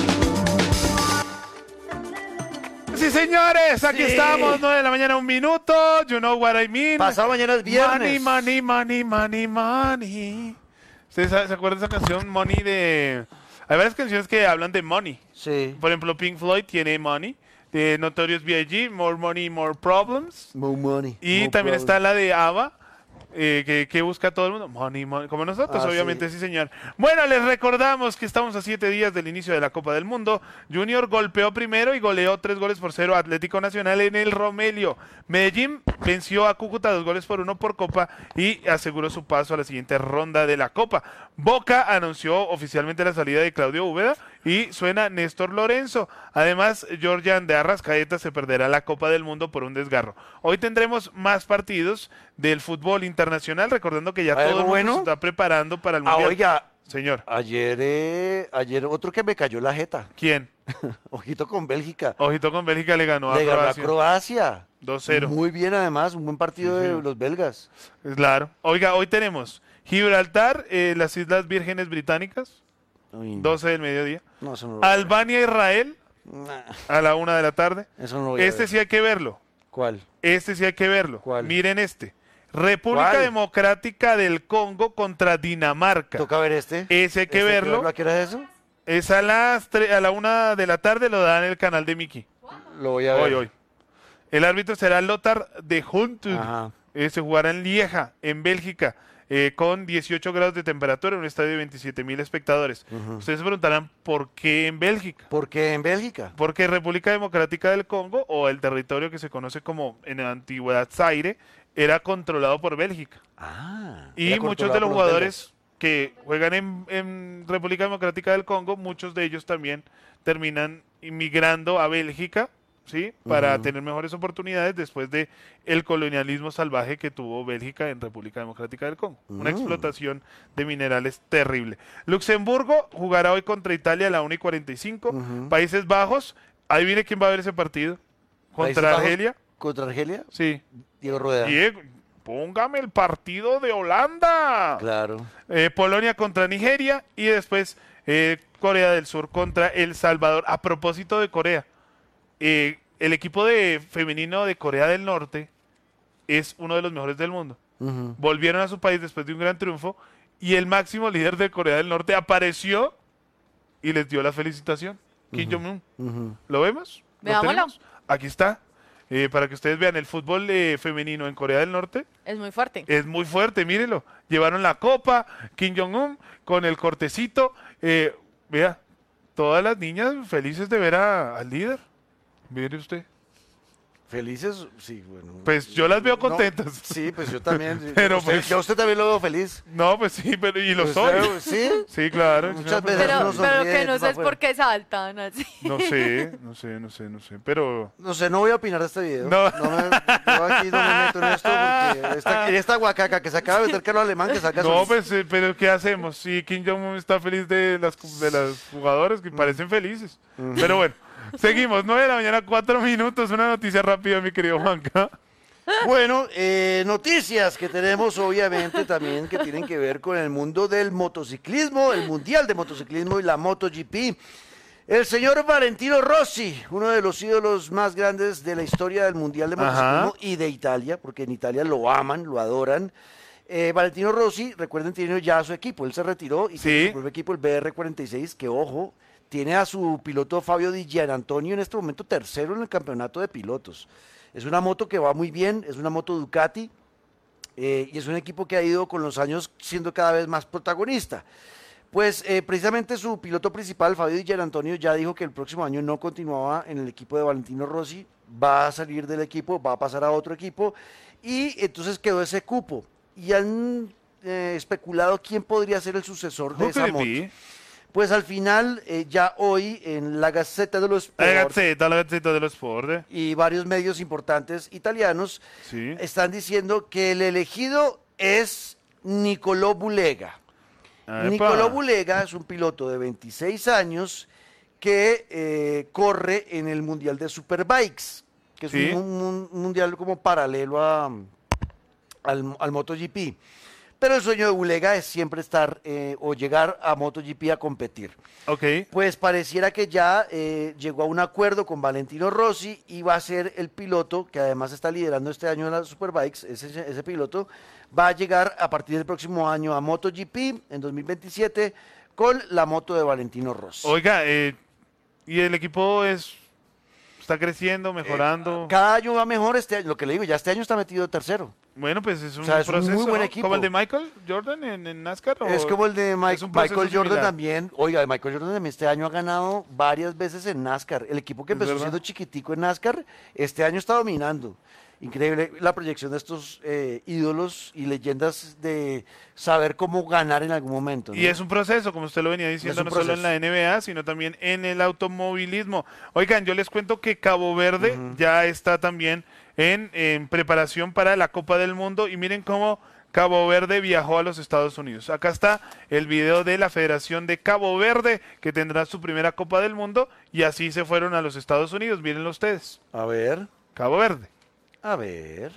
S3: Sí, señores, aquí estamos, 9 de la mañana, 1 minuto. You know what I mean.
S5: Pasado mañana es viernes.
S3: Money, money, money, money, money. ¿Ustedes se acuerdan de esa canción, Money, de...? Hay varias canciones que hablan de money.
S5: Sí.
S3: Por ejemplo, Pink Floyd tiene Money. De Notorious B.I.G., More Money, More Problems.
S5: More money.
S3: Y
S5: more
S3: también
S5: problems.
S3: está la de ABBA, que busca todo el mundo. Money, money, como nosotros,
S5: Ah,
S3: obviamente, sí, señor. Bueno, les recordamos que estamos a 7 días del inicio de la Copa del Mundo. Junior golpeó primero y goleó 3-0 a Atlético Nacional en el Romelio. Medellín venció a Cúcuta 2-1 por Copa y aseguró su paso a la siguiente ronda de la Copa. Boca anunció oficialmente la salida de Claudio Úbeda y suena Néstor Lorenzo. Además, Georgian de Arrascaeta se perderá la Copa del Mundo por un desgarro. Hoy tendremos más partidos del fútbol internacional, recordando que ya todo el mundo se está preparando para el Mundial.
S5: Oiga,
S3: señor.
S5: Ayer otro que me cayó la jeta.
S3: ¿Quién?
S5: Ojito con Bélgica.
S3: Ojito con Bélgica le ganó
S5: Le
S3: a
S5: ganó a
S3: Croacia.
S5: Croacia.
S3: 2-0.
S5: Muy bien, además, un buen partido de los belgas.
S3: Claro. Oiga, hoy tenemos Gibraltar, las Islas Vírgenes Británicas, 12 del mediodía.
S5: No, eso no lo
S3: Albania, Israel, a la 1 de la tarde.
S5: Eso no lo voy a ver.
S3: Sí hay que verlo.
S5: ¿Cuál?
S3: Este sí hay que verlo.
S5: ¿Cuál?
S3: Miren este. República
S5: ¿Cuál?
S3: Democrática del Congo contra Dinamarca.
S5: Toca ver este.
S3: Ese hay que verlo.
S5: ¿A qué hora es eso?
S3: Es a la 1 de la tarde, lo dan en el canal de Mickey.
S5: Lo voy a ver.
S3: Hoy. El árbitro será Lothar de Hunt.
S5: Ajá.
S3: Se jugará en Lieja, en Bélgica, con 18 grados de temperatura en un estadio de 27.000 espectadores. Ustedes se preguntarán, ¿por qué en Bélgica?
S5: ¿Por qué en Bélgica?
S3: Porque República Democrática del Congo, o el territorio que se conoce como en la antigüedad Zaire, era controlado por Bélgica. Y
S5: era
S3: muchos
S5: controlado
S3: de los
S5: por los
S3: jugadores que juegan en República Democrática del Congo, muchos de ellos también terminan inmigrando a Bélgica, ¿sí? Para tener mejores oportunidades después de el colonialismo salvaje que tuvo Bélgica en República Democrática del Congo. Una explotación de minerales terrible. Luxemburgo jugará hoy contra Italia a la 1:45. Países Bajos, ahí viene quién va a ver ese partido.
S5: ¿Países
S3: ¿Contra
S5: Bajos?
S3: Argelia?
S5: ¿Contra Argelia?
S3: Sí.
S5: Diego Rueda.
S3: Diego, póngame el partido de Holanda.
S5: Claro.
S3: Polonia contra Nigeria y después Corea del Sur contra El Salvador. A propósito de Corea, el equipo femenino de Corea del Norte es uno de los mejores del mundo. Volvieron a su país después de un gran triunfo y el máximo líder de Corea del Norte apareció y les dio la felicitación. Kim Jong-un. ¿Lo vemos? ¿Lo
S2: Veámoslo.
S3: tenemos? Aquí está. Para que ustedes vean, el fútbol femenino en Corea del Norte
S2: Es muy fuerte.
S3: es muy fuerte, mírenlo. Llevaron la copa, Kim Jong-un con el cortecito. Vea, todas las niñas felices de ver al líder. Mire usted.
S5: ¿Felices? Sí, bueno.
S3: Pues yo las veo
S5: No,
S3: contentas.
S5: sí, pues yo también.
S3: Pero
S5: usted,
S3: pues-
S5: yo a usted también lo veo feliz.
S3: No, pues sí, pero y lo
S5: Pues,
S3: soy.
S5: ¿sí?
S3: Sí, claro.
S5: Muchas
S3: No,
S5: veces
S2: Pero,
S5: uno
S2: pero
S5: sonríe
S2: que no sé
S5: para
S2: es por qué saltan así.
S3: No sé, pero...
S5: No sé, no voy a opinar de este video.
S3: No.
S5: Yo aquí no me meto en esto porque en esta guacaca que se acaba de meter Carlos Alemán que saca
S3: No,
S5: sus-
S3: pues, pero ¿qué hacemos? Si Kim Jong-un está feliz de las jugadoras que parecen felices. Pero bueno, seguimos. 9 de la mañana, 4 minutos. Una noticia rápida, mi querido Juanca.
S5: Bueno, noticias que tenemos obviamente también que tienen que ver con el mundo del motociclismo, el Mundial de Motociclismo y la MotoGP. El señor Valentino Rossi, uno de los ídolos más grandes de la historia del Mundial de Motociclismo y de Italia, porque en Italia lo aman, lo adoran. Valentino Rossi, recuerden, tiene ya su equipo, él se retiró y tiene su propio equipo, el BR46, que ojo, tiene a su piloto Fabio Di Gianantonio en este momento tercero en el campeonato de pilotos. Es una moto que va muy bien, es una moto Ducati y es un equipo que ha ido con los años siendo cada vez más protagonista. Pues precisamente su piloto principal, Fabio Di Gianantonio, ya dijo que el próximo año no continuaba en el equipo de Valentino Rossi, va a salir del equipo, va a pasar a otro equipo y entonces quedó ese cupo. Y han especulado quién podría ser el sucesor de esa moto. Pues al final, ya hoy en la Gazzetta dello Sport
S3: La Gazzetta dello Sport.
S5: y varios medios importantes italianos están diciendo que el elegido es Nicolò Bulega. Nicolò Bulega es un piloto de 26 años que corre en el Mundial de Superbikes, que es un mundial como paralelo al MotoGP. Pero el sueño de Bulega es siempre estar o llegar a MotoGP a competir. Pues pareciera que ya llegó a un acuerdo con Valentino Rossi y va a ser el piloto, que además está liderando este año en las Superbikes, ese piloto va a llegar a partir del próximo año a MotoGP en 2027 con la moto de Valentino Rossi.
S3: Oiga, y el equipo está creciendo, mejorando.
S5: Cada año va mejor este año, lo que le digo, ya este año está metido tercero.
S3: Bueno, pues es un
S5: O sea, es un
S3: proceso,
S5: muy buen
S3: ¿no?
S5: equipo.
S3: ¿Como el de Michael Jordan en NASCAR? ¿o
S5: Es como el de
S3: es un proceso
S5: Michael Jordan
S3: similar?
S5: también. Oiga, Michael Jordan también este año ha ganado varias veces en NASCAR. El equipo que
S3: Es
S5: empezó
S3: verdad.
S5: siendo chiquitico en NASCAR, este año está dominando. Increíble la proyección de estos ídolos y leyendas de saber cómo ganar en algún momento, ¿no?
S3: Y es un proceso, como usted lo venía diciendo,
S5: Es
S3: no
S5: un
S3: solo en la NBA, sino también en el automovilismo. Oigan, yo les cuento que Cabo Verde ya está también en preparación para la Copa del Mundo y miren cómo Cabo Verde viajó a los Estados Unidos. Acá está el video de la Federación de Cabo Verde que tendrá su primera Copa del Mundo y así se fueron a los Estados Unidos. Mírenlo ustedes.
S5: A ver.
S3: Cabo Verde.
S5: A ver.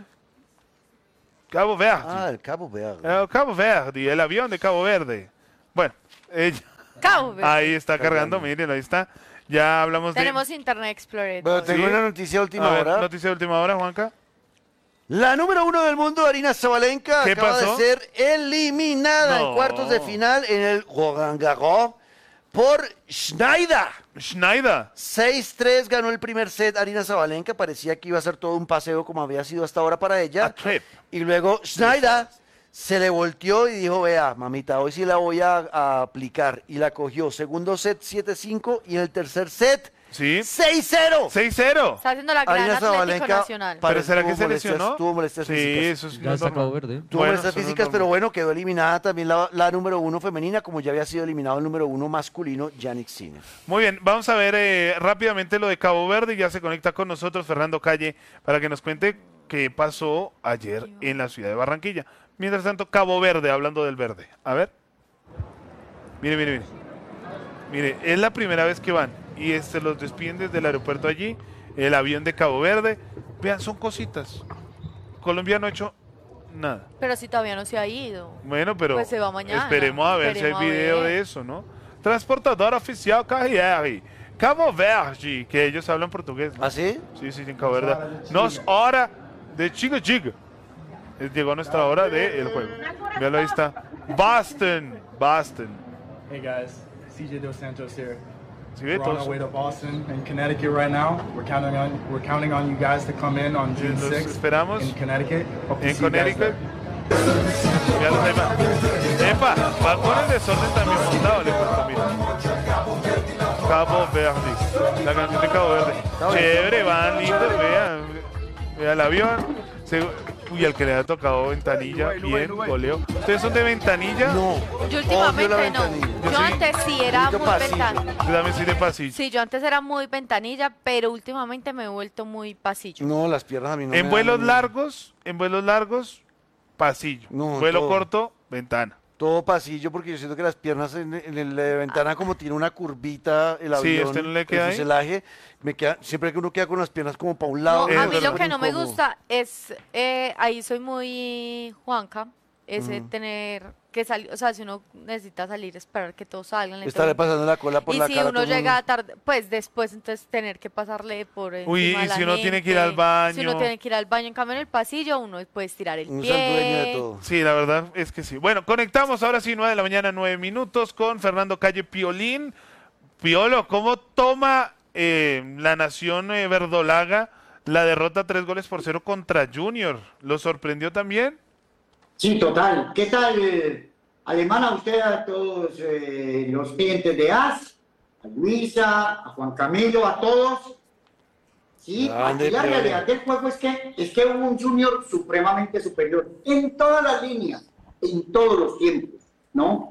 S3: Cabo Verde.
S5: Ah, el Cabo Verde.
S3: Cabo Verde, el avión de Cabo Verde. Bueno,
S2: Cabo Verde.
S3: ahí está cargando, miren, ahí está. Ya hablamos
S2: Tenemos Internet Explorer.
S5: Bueno, tengo
S3: ¿Sí?
S5: una noticia de última
S3: A ver,
S5: hora.
S3: noticia de última hora, Juanca.
S5: La número 1 del mundo, Arina Zabalenka,
S3: ¿Qué
S5: acaba
S3: pasó?
S5: de ser eliminada
S3: No.
S5: en cuartos de final en el Roland Garros por Schneider.
S3: Schneider.
S5: 6-3 ganó el primer set Arina Zabalenka. Parecía que iba a ser todo un paseo como había sido hasta ahora para ella. Y luego Schneider se le volteó y dijo, vea, mamita, hoy sí la voy a aplicar. Y la cogió. Segundo set 7-5 y en el tercer set
S3: ¿Sí?
S5: 6-0.
S3: 6-0.
S2: Está haciendo la gran
S5: Arina
S2: Atlético
S5: Zabalenka
S2: Nacional.
S3: ¿Pero será que
S5: tuvo
S3: se
S5: molestias-
S3: lesionó?
S5: Tuvo molestias
S3: Sí,
S5: físicas.
S3: eso es
S16: Ya está
S3: normal.
S16: Cabo Verde.
S5: Tuvo
S3: Bueno,
S5: molestias
S3: eso no es
S5: físicas,
S3: normal.
S5: pero bueno, quedó eliminada también la número 1 femenina, como ya había sido eliminado el número 1 masculino, Yannick Sinner.
S3: Muy bien, vamos a ver rápidamente lo de Cabo Verde. Ya se conecta con nosotros Fernando Calle para que nos cuente qué pasó ayer en la ciudad de Barranquilla. Mientras tanto, Cabo Verde, hablando del verde. A ver. Mire. Mire, es la primera vez que van y los despiden desde el aeropuerto allí, el avión de Cabo Verde. Vean, son cositas. Colombia no ha hecho nada.
S2: Pero si todavía no se ha ido.
S3: Bueno, pero
S2: Pues se va mañana.
S3: esperemos a ver si hay
S2: Esperemos a
S3: video
S2: ver.
S3: de eso, ¿no? Transportador oficial KGR, Cabo Verde, que ellos hablan portugués, ¿no?
S5: ¿Ah, sí?
S3: Sí, en Cabo Verde. Nos hora de chiga. Llegó nuestra hora del juego. Véalo, ahí está. Boston.
S17: Hey guys, CJ Dos Santos here.
S3: Sí,
S17: We're on
S3: todos.
S17: our way to Boston and Connecticut right now. We're counting on you guys to come in on June
S3: Los
S17: 6th
S3: esperamos
S17: in Connecticut. Hope to
S3: en
S17: see you guys
S3: Connecticut.
S17: there.
S3: Véalos ahí, va. Epa, va con el desorden también montado, le cuento, mira. Cabo Verde, la canción de Cabo Verde. Chévere, van lindos, vean el avión. Uy, al que le ha tocado Ventanilla, bien, goleo. ¿Ustedes son de Ventanilla?
S5: No.
S2: Yo últimamente no.
S3: Yo
S2: Yo
S3: soy
S2: antes sí era muy ventanilla.
S3: Yo también soy de pasillo.
S2: Sí, yo antes era muy ventanilla, pero últimamente me he vuelto muy pasillo.
S5: No, las piernas a mí no
S3: En
S5: me
S3: vuelos
S5: dan-
S3: largos, pasillo.
S5: No,
S3: Vuelo
S5: todo.
S3: corto, ventana.
S5: Todo pasillo, porque yo siento que las piernas en el de ventana como tiene una curvita, el
S3: Sí,
S5: avión,
S3: ¿a usted no le queda
S5: el
S3: ahí?
S5: fuselaje, siempre que uno queda con las piernas como para un lado.
S2: No, a
S5: me
S2: mí lo
S5: pone
S2: que no me
S5: incómodo.
S2: gusta es, ahí soy muy Juanca, ese
S5: Ujú.
S2: tener que salir, o sea, si uno necesita salir, esperar que todos salgan.
S5: Estarle pasando la cola por
S2: y
S5: la
S2: si
S5: cara a
S2: uno
S5: todo el
S2: llega
S5: mundo.
S2: tarde, pues después entonces tener que pasarle por
S3: Uy,
S2: encima
S3: y
S2: de la
S3: si uno tiene que ir
S2: gente,
S3: al baño.
S2: Si uno tiene que ir al baño, en cambio en el pasillo uno puede estirar el
S5: Uno es el dueño de
S2: pie.
S5: todo.
S3: Sí, la verdad es que sí. Bueno, conectamos ahora sí, 9 de la mañana, 9 minutos, con Fernando Calle Piolín. Piolo, ¿cómo toma la nación verdolaga la derrota 3-0 contra Junior? ¿Lo sorprendió también?
S18: Sí, total. ¿Qué tal, Alemán, a usted, a todos los clientes de AS, a Luisa, a Juan Camilo, a todos? Sí,
S5: Grande,
S18: aquí la
S5: Piolo.
S18: realidad del juego es que hubo un Junior supremamente superior en todas las líneas, en todos los tiempos, ¿no?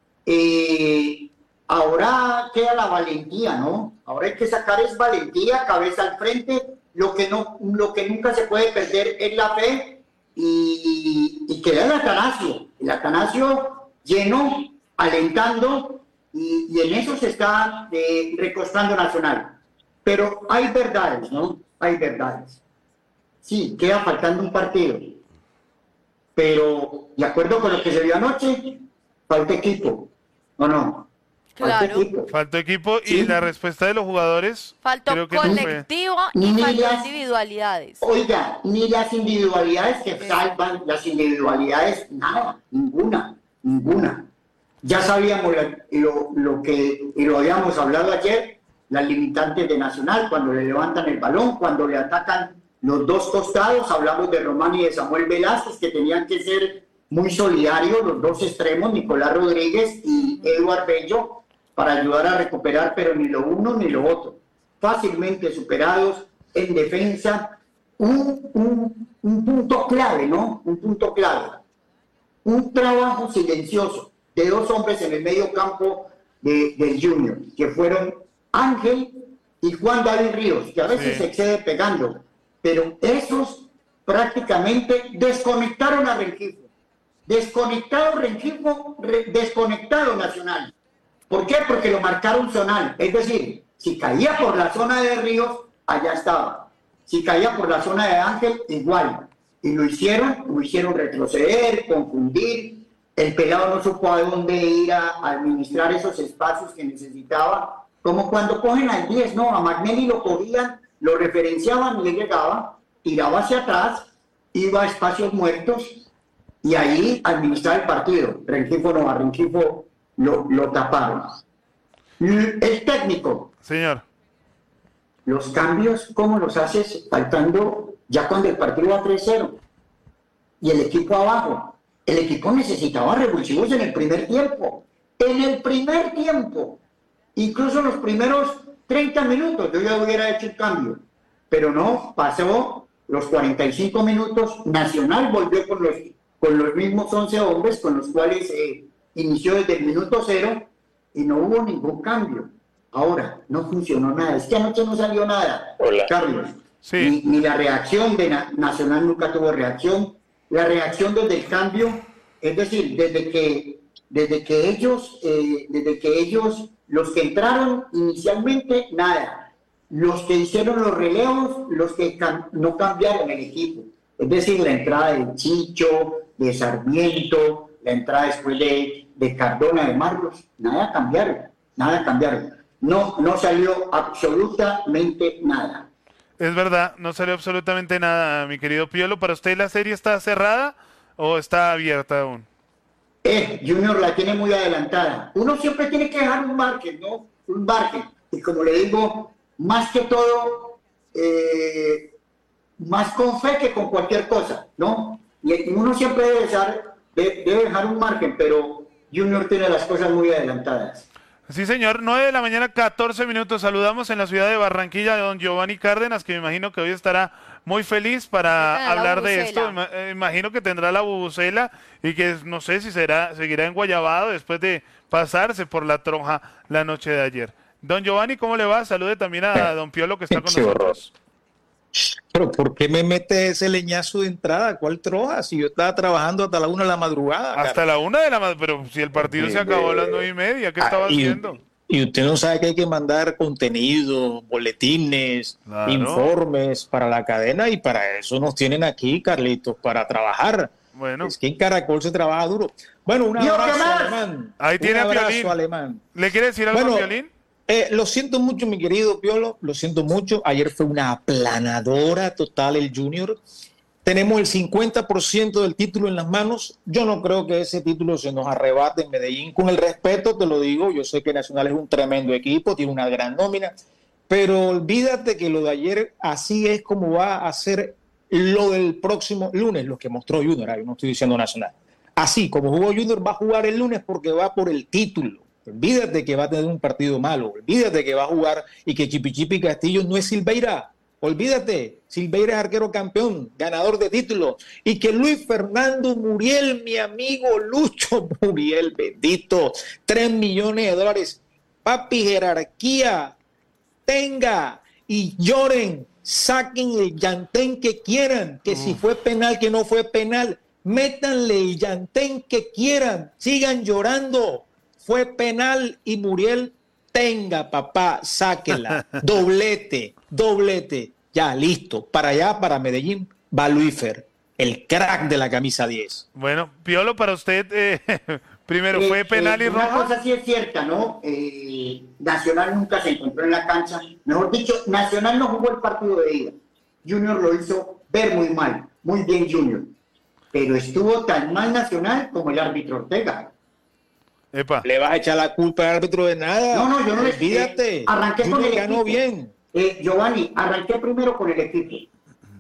S18: Ahora queda la valentía, ¿no? Ahora hay que sacar es valentía, cabeza al frente. Lo que nunca se puede perder es la fe y queda el Atanasio lleno, alentando y en eso se está recostando Nacional. Pero hay verdades, ¿no? Hay verdades. Sí, queda faltando un partido. Pero, de acuerdo con lo que se vio anoche, falta equipo. ¿O no? Falta
S2: Claro.
S18: equipo.
S3: Faltó equipo y la respuesta de los jugadores.
S2: Faltó
S3: creo que no fue.
S2: colectivo y
S18: Ni
S2: faltó
S18: las-
S2: individualidades.
S18: Oiga, ni las individualidades que salvan, las individualidades, nada, ninguna. Ya sabíamos lo que, y lo habíamos hablado ayer, las limitantes de Nacional, cuando le levantan el balón, cuando le atacan los dos costados, hablamos de Román y de Samuel Velázquez, que tenían que ser muy solidarios, los dos extremos, Nicolás Rodríguez y Eduard Bello, para ayudar a recuperar, pero ni lo uno ni lo otro. Fácilmente superados en defensa. Un punto clave, ¿no? Un punto clave. Un trabajo silencioso de dos hombres en el medio campo del Junior, que fueron Ángel y Juan David Ríos, que a veces se excede pegando, pero esos prácticamente desconectaron a Rengifo. Desconectado Rengifo, desconectado Nacional. ¿Por qué? Porque lo marcaron zonal. Es decir, si caía por la zona de Ríos, allá estaba. Si caía por la zona de Ángel, igual. Y lo hicieron retroceder, confundir. El pelado no supo a dónde ir a administrar esos espacios que necesitaba. Como cuando cogen al 10, ¿no? A Magnelli lo cogían, lo referenciaban y él llegaba, tiraba hacia atrás, iba a espacios muertos y ahí administrar el partido. Rengifo no, a Rengifo lo taparon. El técnico.
S3: Señor.
S18: Los cambios, ¿cómo los haces faltando ya cuando el partido va 3-0? Y el equipo abajo. El equipo necesitaba revulsivos en el primer tiempo. En el primer tiempo. Incluso en los primeros 30 minutos yo ya hubiera hecho el cambio. Pero no, pasó los 45 minutos. Nacional volvió con los mismos 11 hombres con los cuales inició desde el minuto 0 y no hubo ningún cambio. Ahora, no funcionó nada. Es que anoche no salió nada, Carlos.
S3: Sí.
S18: Ni la reacción de Nacional nunca tuvo reacción. La reacción desde el cambio, es decir, desde que ellos, los que entraron inicialmente, nada. Los que hicieron los relevos, los que no cambiaron el equipo. Es decir, la entrada de Chicho, de Sarmiento, la entrada después de Cardona, de Marlos, nada cambiaron. No salió absolutamente nada.
S3: Es verdad, no salió absolutamente nada, mi querido Piolo. ¿Para usted la serie está cerrada o está abierta aún?
S18: Junior la tiene muy adelantada. Uno siempre tiene que dejar un margen, ¿no? Un margen. Y como le digo, más que todo, más con fe que con cualquier cosa, ¿no? Y uno siempre debe dejar un margen, pero Junior tiene las cosas muy adelantadas.
S3: Sí, señor. 9 de la mañana, 14 minutos. Saludamos en la ciudad de Barranquilla a don Giovanni Cárdenas, que me imagino que hoy estará muy feliz para hablar de esto. Imagino que tendrá la bubucela y que no sé si seguirá en Guayabado después de pasarse por la Tronja la noche de ayer. Don Giovanni, ¿cómo le va? Salude también a don Piolo, que está con nosotros.
S16: Pero ¿por qué me mete ese leñazo de entrada? ¿Cuál Troja? Si yo estaba trabajando hasta la 1 de la madrugada.
S3: Hasta la 1 de la madrugada, pero si el partido se acabó a las 9:30, ¿qué estaba haciendo?
S16: Y usted no sabe que hay que mandar contenido, boletines, informes para la cadena, y para eso nos tienen aquí, Carlitos, para trabajar.
S3: Bueno.
S16: Es que en Caracol se trabaja duro. Bueno, un abrazo, Alemán.
S3: Ahí tiene a Piolín.
S16: Alemán.
S3: ¿Le quiere decir algo a Piolín?
S16: Lo siento mucho, mi querido Piolo, lo siento mucho. Ayer fue una aplanadora total el Junior. Tenemos el 50% del título en las manos. Yo no creo que ese título se nos arrebate en Medellín. Con el respeto te lo digo, yo sé que Nacional es un tremendo equipo, tiene una gran nómina, pero olvídate que lo de ayer así es como va a ser lo del próximo lunes, lo que mostró Junior. Yo no estoy diciendo Nacional. Así como jugó Junior, va a jugar el lunes porque va por el título. Olvídate que va a tener un partido malo, olvídate que va a jugar y que Chipichipi Castillo no es Silveira, olvídate, Silveira es arquero campeón, ganador de título, y que Luis Fernando Muriel, mi amigo Lucho Muriel, bendito, $3 millones, papi, jerarquía, tenga y lloren, saquen el llantén que quieran, que si fue penal, que no fue penal, métanle el llantén que quieran, sigan llorando. Fue penal y Muriel, tenga papá, sáquela, doblete, ya listo, para allá, para Medellín, va Luífer, el crack de la camisa 10.
S3: Bueno, Piolo, para usted, primero, ¿fue penal y roja?
S18: Una cosa sí es cierta, ¿no? Nacional nunca se encontró en la cancha, mejor dicho, Nacional no jugó el partido de ida, Junior lo hizo ver muy mal, muy bien Junior, pero estuvo tan mal Nacional como el árbitro Ortega.
S3: Epa.
S16: ¿Le vas a echar la culpa al árbitro de nada?
S18: No, yo no le
S16: olvídate.
S18: Arranqué con el
S16: ganó
S18: equipo.
S16: Bien.
S18: Giovanni, arranqué primero con el equipo.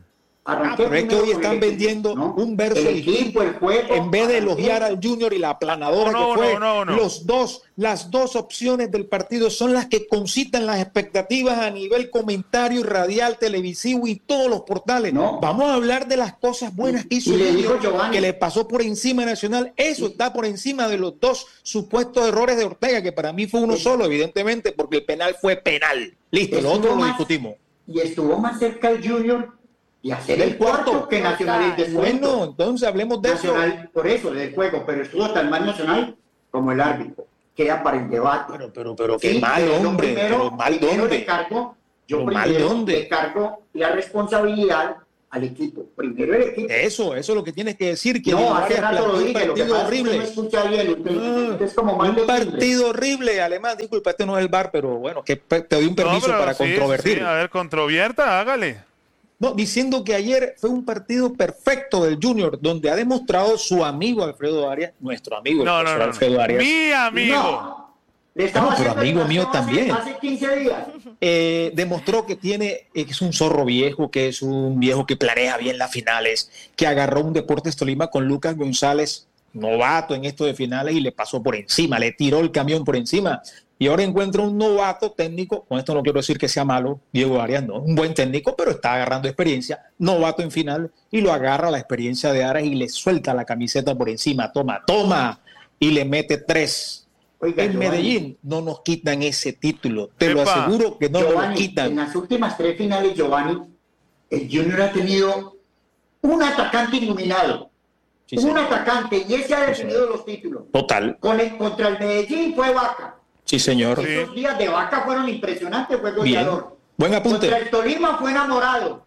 S16: Pero es que hoy están vendiendo un verso distinto. En vez de elogiar al Junior y la aplanadora que fue, las dos opciones del partido son las que concitan las expectativas a nivel comentario, radial, televisivo y todos los portales. Vamos a hablar de las cosas buenas que hizo Junior, que le pasó por encima a Nacional. Eso está por encima de los dos supuestos errores de Ortega, que para mí fue uno solo, evidentemente, porque el penal fue penal. Listo, lo otro lo discutimos.
S18: Y estuvo más cerca el Junior y hacer el cuarto que Nacional.
S16: Bueno, entonces hablemos de
S18: Nacional,
S16: eso.
S18: por eso, del juego, pero estuvo tan mal Nacional como el árbitro. Queda para el debate.
S16: Pero qué mal, hombre. Pero mal dónde.
S18: Yo primero le cargo la responsabilidad al equipo. Primero el equipo.
S16: Eso es lo que tienes que decir. Que
S18: no, hace rato lo dije,
S16: un partido horrible.
S18: No escucha bien, usted es como mal
S16: un partido horrible, Alemán. Disculpa, este no es el bar, pero bueno, que te doy un permiso para controvertir.
S3: Sí, a ver, controvierta, hágale.
S16: No, diciendo que ayer fue un partido perfecto del Junior, donde ha demostrado su amigo Alfredo Arias, nuestro amigo Alfredo Arias.
S3: Mi amigo.
S16: Pero amigo mío también.
S18: Hace 15 días.
S16: Demostró que es un zorro viejo, que es un viejo que planea bien las finales, que agarró un Deportes Tolima con Lucas González, novato en esto de finales, y le pasó por encima, le tiró el camión por encima. Y ahora encuentra un novato técnico, con esto no quiero decir que sea malo, Diego Arias no, un buen técnico, pero está agarrando experiencia, novato en final, y lo agarra la experiencia de Arias y le suelta la camiseta por encima, toma, y le mete 3. Oiga, en Medellín no nos quitan ese título, te lo aseguro que no nos lo quitan.
S18: En las últimas 3 finales, Giovanni, el Junior ha tenido un atacante iluminado. Sí, un atacante, y ese ha definido los títulos.
S16: Total.
S18: Contra el Medellín fue Vaca.
S16: Sí, señor.
S18: Esos días de Vaca fueron impresionantes, fue goleador.
S16: Buen apunte.
S18: Contra el Tolima fue enamorado.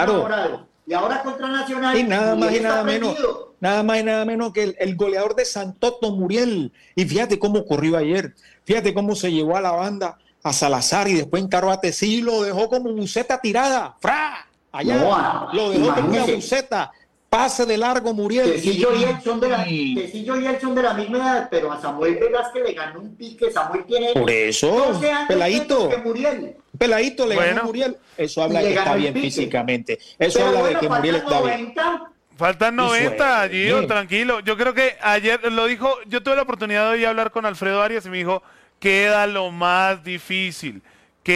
S18: Y ahora contra Nacional.
S16: Y nada más y nada menos. Nada más y nada menos que el goleador de Santoto, Muriel. Y fíjate cómo corrió ayer. Fíjate cómo se llevó a la banda a Salazar y después encaró a Tecillo y lo dejó como buceta tirada. ¡Fra! Allá. Lo dejó como una buceta. Pase de largo, Muriel.
S18: Tecillo y él son de la misma edad, pero a Samuel Velázquez le ganó un pique. Samuel tiene.
S16: Por eso, peladito. Peladito le ganó a Muriel. Eso habla de que está bien físicamente. Eso habla de que Muriel está bien.
S3: Faltan 90, Gio, tranquilo. Yo creo que ayer lo dijo, yo tuve la oportunidad de hoy hablar con Alfredo Arias y me dijo, queda lo más difícil.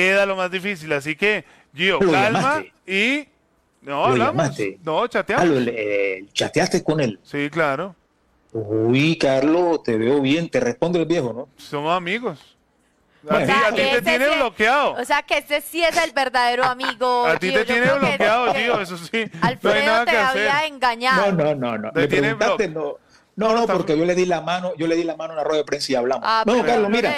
S3: Así que, Gio, calma y... No, hablamos. No, chateamos.
S16: ¿Chateaste con él?
S3: Sí, claro.
S16: Uy, Carlos, te veo bien. Te responde el viejo, ¿no?
S3: Somos amigos.
S2: Bueno.
S3: A ti te tiene bloqueado.
S2: O sea, que ese sí es el verdadero amigo.
S3: A ti te tiene bloqueado, tío, eso sí.
S2: Alfredo
S3: no hay nada
S2: te
S3: que
S2: había
S3: hacer.
S2: engañado.
S16: No. Me preguntaste, no, porque yo le di la mano en la rueda de prensa y hablamos. No, Carlos, mira.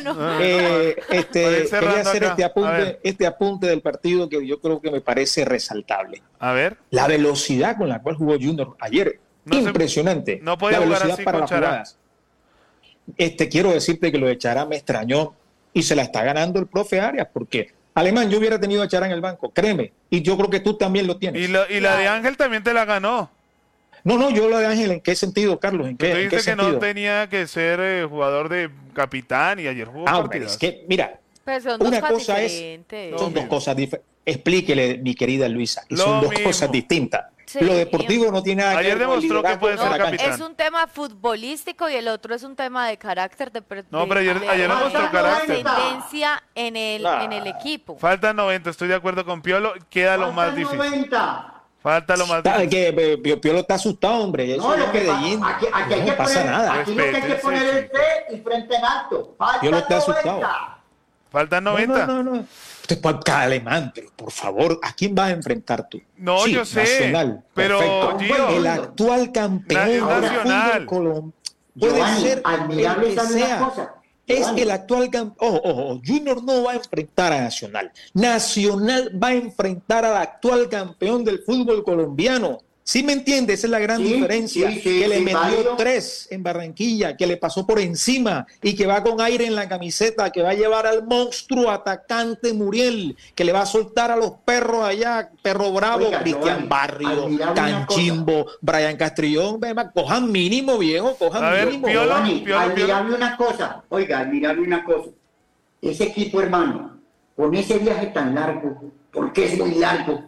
S16: Quería hacer este apunte del partido que yo creo que me parece resaltable.
S3: A ver.
S16: La velocidad con la cual jugó Junior ayer. Impresionante.
S3: No podía
S16: la
S3: jugar
S16: velocidad
S3: así
S16: para
S3: con
S16: las
S3: Chará.
S16: jugadas. Quiero decirte que lo de Chará me extrañó y se la está ganando el profe Arias, porque Alemán, yo hubiera tenido a Chará en el banco, créeme, y yo creo que tú también lo tienes.
S3: Y la de Ángel también te la ganó.
S16: No, yo la de Ángel, ¿en qué sentido, Carlos? ¿En qué
S3: que
S16: sentido?
S3: No tenía que ser jugador de capitán y ayer jugó partidas.
S16: Es que, mira,
S2: pero son
S16: una
S2: dos
S16: cosa son dos cosas diferentes. Explíquele, mi querida Luisa, que son dos cosas distintas. Sí, lo deportivo no tiene nada que ver.
S3: Ayer demostró que puede ser capitán.
S2: Es un tema futbolístico y el otro es un tema de carácter.
S3: No, pero ayer demostró carácter.
S2: Tendencia en el equipo.
S3: Falta 90, estoy de acuerdo con Piolo. Queda lo más difícil. 90. Falta lo más difícil.
S16: Que Piolo está asustado, hombre. Eso no, Medellín.
S18: Aquí
S16: no pasa nada.
S18: Aquí lo que hay que poner es el T y frente en alto.
S16: Piolo está asustado.
S3: Faltan 90.
S16: No. Alemán, pero por favor, ¿a quién vas a enfrentar tú?
S3: No, sí, yo sé,
S16: Nacional,
S3: pero Gio,
S16: el actual campeón
S3: nacional.
S16: Colombia puede ser el que sea. Es el actual campeón. Junior no va a enfrentar a Nacional. Nacional va a enfrentar al actual campeón del fútbol colombiano. ¿Sí me entiendes? Esa es la gran diferencia. Que le metió 3 en Barranquilla, que le pasó por encima y que va con aire en la camiseta, que va a llevar al monstruo atacante Muriel, que le va a soltar a los perros allá, Perro Bravo, Cristian Barrio, Canchimbo, Brian Castrillón. Cojan mínimo, viejo, cojan mínimo.
S18: Admirable una cosa, admirable una cosa. Ese equipo, hermano, con ese viaje tan largo, porque es muy largo,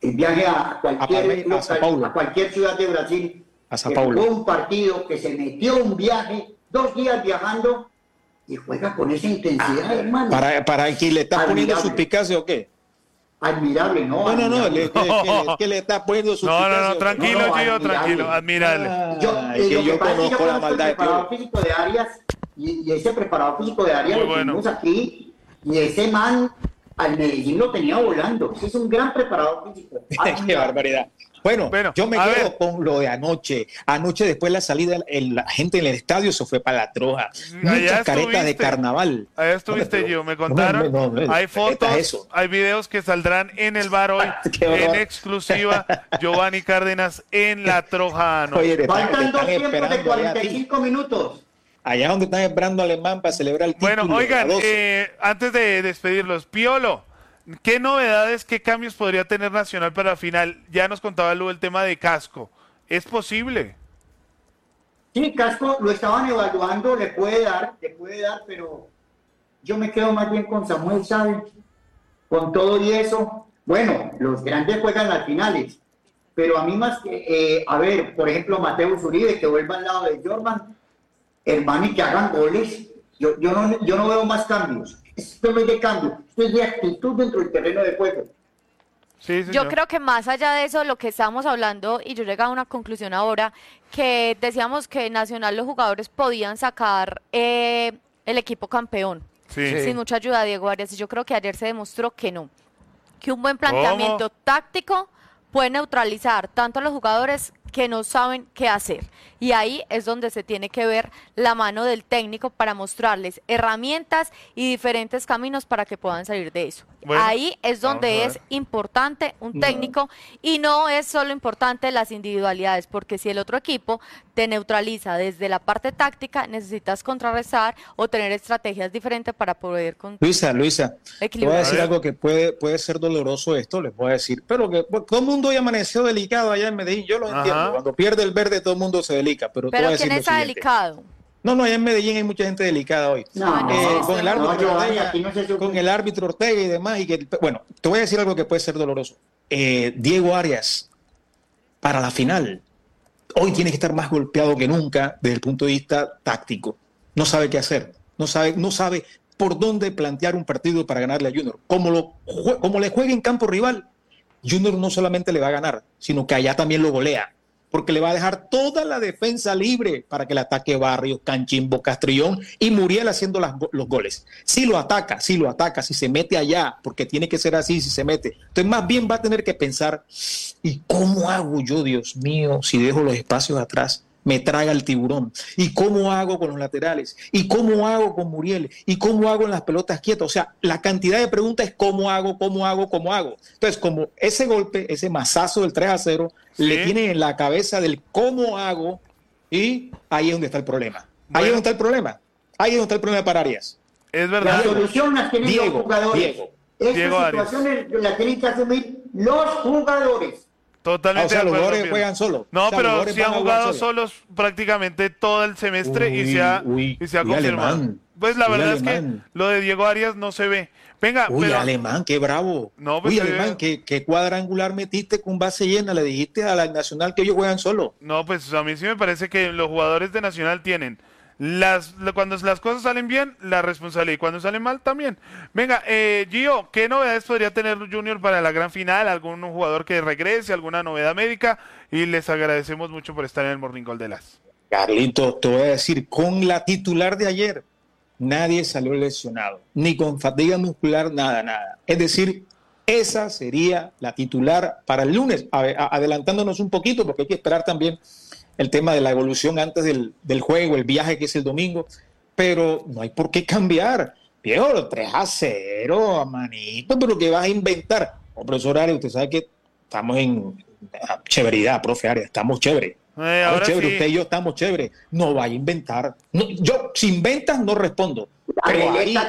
S18: el viaje a cualquier,
S16: a Sao Paulo.
S18: a cualquier ciudad de Brasil.
S16: A Sao Paulo.
S18: Jugó un partido, que se metió un viaje, 2 días viajando y juega con esa intensidad, hermano.
S16: ¿Para que le está poniendo
S18: Admirable.
S16: suspicacia o qué?
S18: Admirable, ¿no?
S16: No,
S18: Admirable.
S16: que le está poniendo suspicacia.
S3: No, tranquilo,
S18: No,
S3: Gio,
S18: admirable.
S3: tranquilo, admirable.
S16: Que
S18: Lo que
S16: yo
S18: pasa es que
S16: conozco la maldad de
S18: el preparador
S16: Pío.
S18: físico de Arias, y ese preparador físico de Arias
S3: Muy
S18: lo
S3: bueno.
S18: tenemos aquí, y ese man al Medellín lo tenía volando. Ese es un gran preparador físico.
S16: Qué barbaridad. Bueno, yo me
S3: a
S16: quedo
S3: ver.
S16: con lo de anoche. Anoche, después de la salida, la gente en el estadio se fue para la troja. Muchas caretas de carnaval.
S3: Allá estuviste,
S16: No,
S3: Gio, me contaron. Hay fotos,
S16: careta eso.
S3: hay videos que saldrán en el bar hoy,
S16: Qué horror.
S3: en exclusiva. Giovanni Cárdenas en la troja anoche.
S16: Oye, te
S18: Faltan 2
S16: están
S18: tiempos de
S16: esperando allá a ti.
S18: 45 minutos.
S16: Allá donde están esperando a Alemán para celebrar el título.
S3: Bueno, oigan,
S16: a 12.
S3: antes de despedirlos, Piolo, ¿qué novedades, qué cambios podría tener Nacional para la final? Ya nos contaba Lu el tema de Casco. ¿Es posible?
S18: Sí, Casco lo estaban evaluando, le puede dar, pero yo me quedo más bien con Samuel, ¿sabe? Con todo y eso. Bueno, los grandes juegan las finales, pero a mí más que, a ver, por ejemplo, Mateus Uribe, que vuelva al lado de Jordan, hermano, y que hagan goles. Yo no veo más cambios. Esto no es de cambio, esto es de actitud dentro del terreno de juego.
S3: Sí,
S2: Yo creo que más allá de eso, lo que estamos hablando, y yo llegaba a una conclusión ahora, que decíamos que Nacional los jugadores podían sacar el equipo campeón, sin mucha ayuda de Diego Arias, y yo creo que ayer se demostró que no, que un buen planteamiento táctico puede neutralizar tanto a los jugadores que no saben qué hacer. Y ahí es donde se tiene que ver la mano del técnico para mostrarles herramientas y diferentes caminos para que puedan salir de eso.
S19: Bueno,
S2: ahí es donde es importante un técnico y no es solo importante las individualidades, porque si el otro equipo te neutraliza desde la parte táctica, necesitas contrarrestar o tener estrategias diferentes para poder
S16: Luisa, te voy a
S2: equilibrar.
S16: decir algo que puede ser doloroso esto, les voy a decir, pero que todo el mundo hoy amaneció delicado allá en Medellín, yo lo entiendo, cuando pierde el verde todo el mundo se delica, pero te voy a decir
S2: ¿quién
S16: lo
S2: está
S16: siguiente.
S2: delicado?
S16: No, allá en Medellín hay mucha gente delicada hoy. Con el árbitro Ortega, con el árbitro Ortega y demás. Bueno, te voy a decir algo que puede ser doloroso. Diego Arias, para la final, hoy tiene que estar más golpeado que nunca desde el punto de vista táctico. No sabe qué hacer. No sabe por dónde plantear un partido para ganarle a Junior. Como le juegue en campo rival, Junior no solamente le va a ganar, sino que allá también lo golea, porque le va a dejar toda la defensa libre para que le ataque Barrios, Canchimbo, Castrillón y Muriel haciendo los goles. Si lo ataca, si se mete allá, porque tiene que ser así si se mete. Entonces más bien va a tener que pensar, ¿y cómo hago yo, Dios mío, si dejo los espacios atrás? Me traga el tiburón. ¿Y cómo hago con los laterales? ¿Y cómo hago con Muriel? ¿Y cómo hago en las pelotas quietas? O sea, la cantidad de preguntas es ¿cómo hago? Entonces, como ese golpe, ese mazazo del 3-0, le tiene en la cabeza del ¿cómo hago? Y ahí es donde está el problema. Ahí es donde está el problema. Ahí es donde está el problema para Arias.
S3: Es verdad.
S18: La solución la tienen los jugadores.
S3: Diego
S18: Estas
S3: Arias.
S18: situaciones las tienen que asumir los jugadores.
S3: Totalmente
S16: o sea,
S3: de
S16: los
S3: acuerdo,
S16: jugadores
S3: Piero.
S16: juegan solos.
S3: No,
S16: O sea, los
S3: pero
S16: jugadores
S3: sí han
S16: van a jugar
S3: jugado solos prácticamente todo el semestre y se ha confirmado.
S16: Alemán.
S3: Pues la
S16: Uy,
S3: verdad es que
S16: Alemán.
S3: lo de Diego Arias no se ve. Venga,
S16: Uy,
S3: pero
S16: Alemán, qué bravo.
S3: No, pues,
S16: Uy, Alemán, qué cuadrangular metiste con base llena. Le dijiste a la Nacional que ellos juegan solo.
S3: no, pues a mí sí me parece que los jugadores de Nacional tienen cuando las cosas salen bien, la responsabilidad, y cuando salen mal también. Venga, Gio, ¿qué novedades podría tener Junior para la gran final? ¿Algún jugador que regrese? ¿Alguna novedad médica? Y les agradecemos mucho por estar en el Morning Call de las.
S16: Carlito, te voy a decir, con la titular de ayer, nadie salió lesionado, ni con fatiga muscular, nada. Es decir, esa sería la titular para el lunes, adelantándonos un poquito, porque hay que esperar también el tema de la evolución antes del juego, el viaje que es el domingo, pero no hay por qué cambiar. Viejo, 3-0, manito, pero ¿qué vas a inventar? Oh, profesor Arias, usted sabe que estamos en chéveridad, profe Arias, estamos chévere.
S3: Ahora
S16: Chévere,
S3: sí.
S16: usted y yo estamos chévere. No vaya a inventar. No, yo, si inventas, no respondo. Pero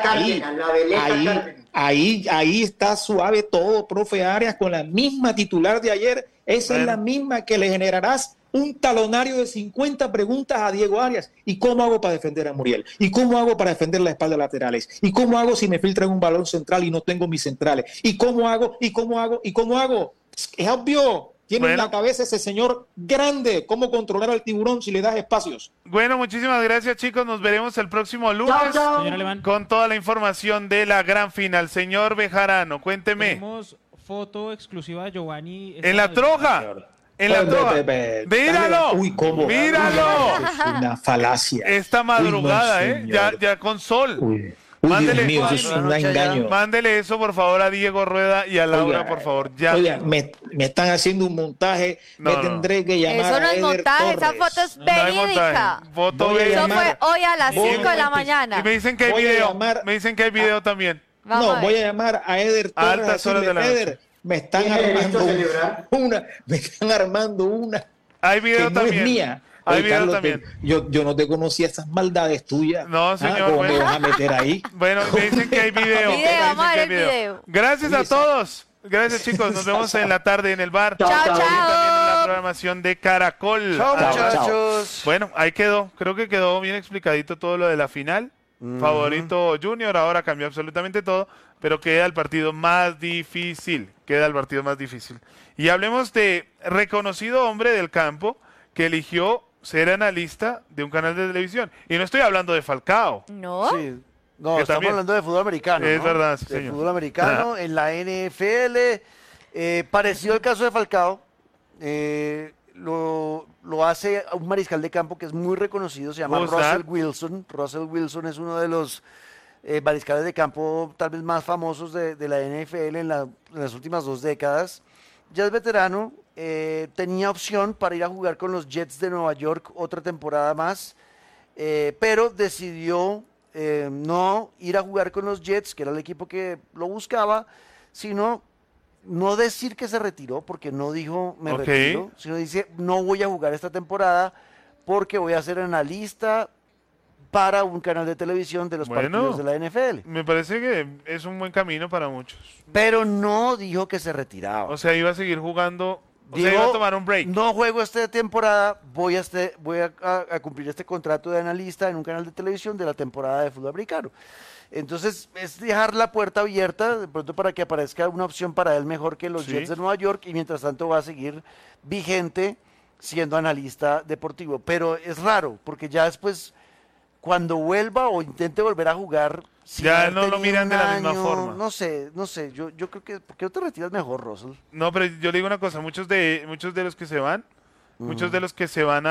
S16: ahí está suave todo, profe Arias, con la misma titular de ayer. Esa es la misma que le generarás un talonario de 50 preguntas a Diego Arias. ¿Y cómo hago para defender a Muriel? ¿Y cómo hago para defender la espalda laterales? ¿Y cómo hago si me filtran un balón central y no tengo mis centrales? ¿Y cómo hago? Es obvio. Tiene en
S3: Bueno.
S16: la cabeza ese señor grande cómo controlar al tiburón si le das espacios.
S3: Bueno, muchísimas gracias, chicos. Nos veremos el próximo lunes
S18: Chao, chao.
S6: Señor Alemán.
S3: con toda la información de la gran final. Señor Bejarano, cuénteme.
S6: Tenemos foto exclusiva de Giovanni.
S3: En la troja. En la troja. Míralo.
S16: Uy, cómo.
S3: Míralo.
S16: Es una falacia.
S3: Esta madrugada,
S16: Uy, no, señor.
S3: ya con sol.
S16: Uy,
S3: Mándele,
S16: Dios mío, eso es un engaño.
S3: Mándele eso, por favor, a Diego Rueda y a Laura,
S16: Oiga,
S3: por favor. Ya.
S16: Oiga, me están haciendo un montaje.
S3: No,
S16: me
S3: no.
S16: tendré que llamar
S2: Eso no
S16: a
S2: es
S16: Eder
S2: montaje, esa
S16: Torres.
S2: foto es
S3: No hay
S2: verídica.
S3: montaje. Foto
S16: Voy a
S3: verídica.
S2: Eso
S16: llamar.
S2: fue hoy a las
S16: Voy a
S2: 5 de la
S16: llamar.
S2: mañana.
S3: Y me dicen que hay
S16: Voy a
S3: video.
S16: llamar
S3: Me dicen que hay video también.
S2: Vamos a
S16: No,
S2: ver.
S16: voy a llamar a Eder
S3: A
S16: Torres.
S3: altas horas de la
S16: Eder,
S3: noche.
S16: me están
S18: ¿Tiene derecho a
S16: armando
S18: celebrar?
S16: me están armando una
S3: Hay
S16: que
S3: video
S16: no
S3: también.
S16: es mía.
S3: Hay
S16: Oye,
S3: video
S16: Carlos,
S3: también.
S16: yo no te conocía esas maldades tuyas.
S3: No, señor,
S16: ¿Cómo
S3: bueno.
S16: me vas a meter ahí?
S3: Bueno, me dicen que hay video.
S2: Video,
S3: Me dicen
S2: vamos a
S3: que
S2: ver
S3: hay
S2: el video.
S3: Gracias a todos. Gracias, chicos. Nos vemos en la tarde en el bar.
S2: Chao,
S3: Y también en la
S2: chao.
S3: programación de Caracol.
S5: Chao,
S3: Ah,
S5: muchachos.
S3: Bueno, ahí quedó. Creo que quedó bien explicadito todo lo de la final. Favorito Junior, ahora cambió absolutamente todo, pero queda el partido más difícil. Queda el partido más difícil. Y hablemos de reconocido hombre del campo que eligió ser analista de un canal de televisión. Y no estoy hablando de Falcao.
S2: ¿No?
S5: Sí. No,
S3: Que
S5: estamos
S3: también.
S5: hablando de fútbol americano.
S3: Es
S5: ¿no?
S3: verdad, sí,
S5: de
S3: señor.
S5: fútbol americano, en la NFL. Parecido al caso de Falcao. Lo hace un mariscal de campo que es muy reconocido, se llama
S3: Who's
S5: Russell
S3: that?
S5: Wilson. Russell Wilson es uno de los mariscales de campo tal vez más famosos de la NFL en las últimas 2 décadas. Ya es veterano, tenía opción para ir a jugar con los Jets de Nueva York otra temporada más, pero decidió no ir a jugar con los Jets, que era el equipo que lo buscaba, sino no decir que se retiró, porque no dijo me
S3: Ok.
S5: retiro, sino dice no voy a jugar esta temporada porque voy a ser analista para un canal de televisión de los
S3: Bueno.
S5: partidos de la NFL.
S3: Me parece que es un buen camino para muchos.
S5: Pero no dijo que se retiraba.
S3: O sea, iba a seguir jugando. O sea,
S5: Dijo,
S3: iba a tomar un break.
S5: no juego esta temporada, voy a cumplir este contrato de analista en un canal de televisión de la temporada de fútbol americano. Entonces, es dejar la puerta abierta, de pronto para que aparezca una opción para él mejor que los
S3: Sí.
S5: Jets de Nueva York, y mientras tanto va a seguir vigente siendo analista deportivo. Pero es raro, porque ya después, cuando vuelva o intente volver a jugar, sin
S3: Ya
S5: haber
S3: no lo
S5: tenido
S3: miran
S5: un
S3: de la misma
S5: año,
S3: forma.
S5: No sé, yo creo que, ¿por qué no te retiras mejor, Russell?
S3: No, pero yo le digo una cosa, muchos de los que se van, muchos de los que se van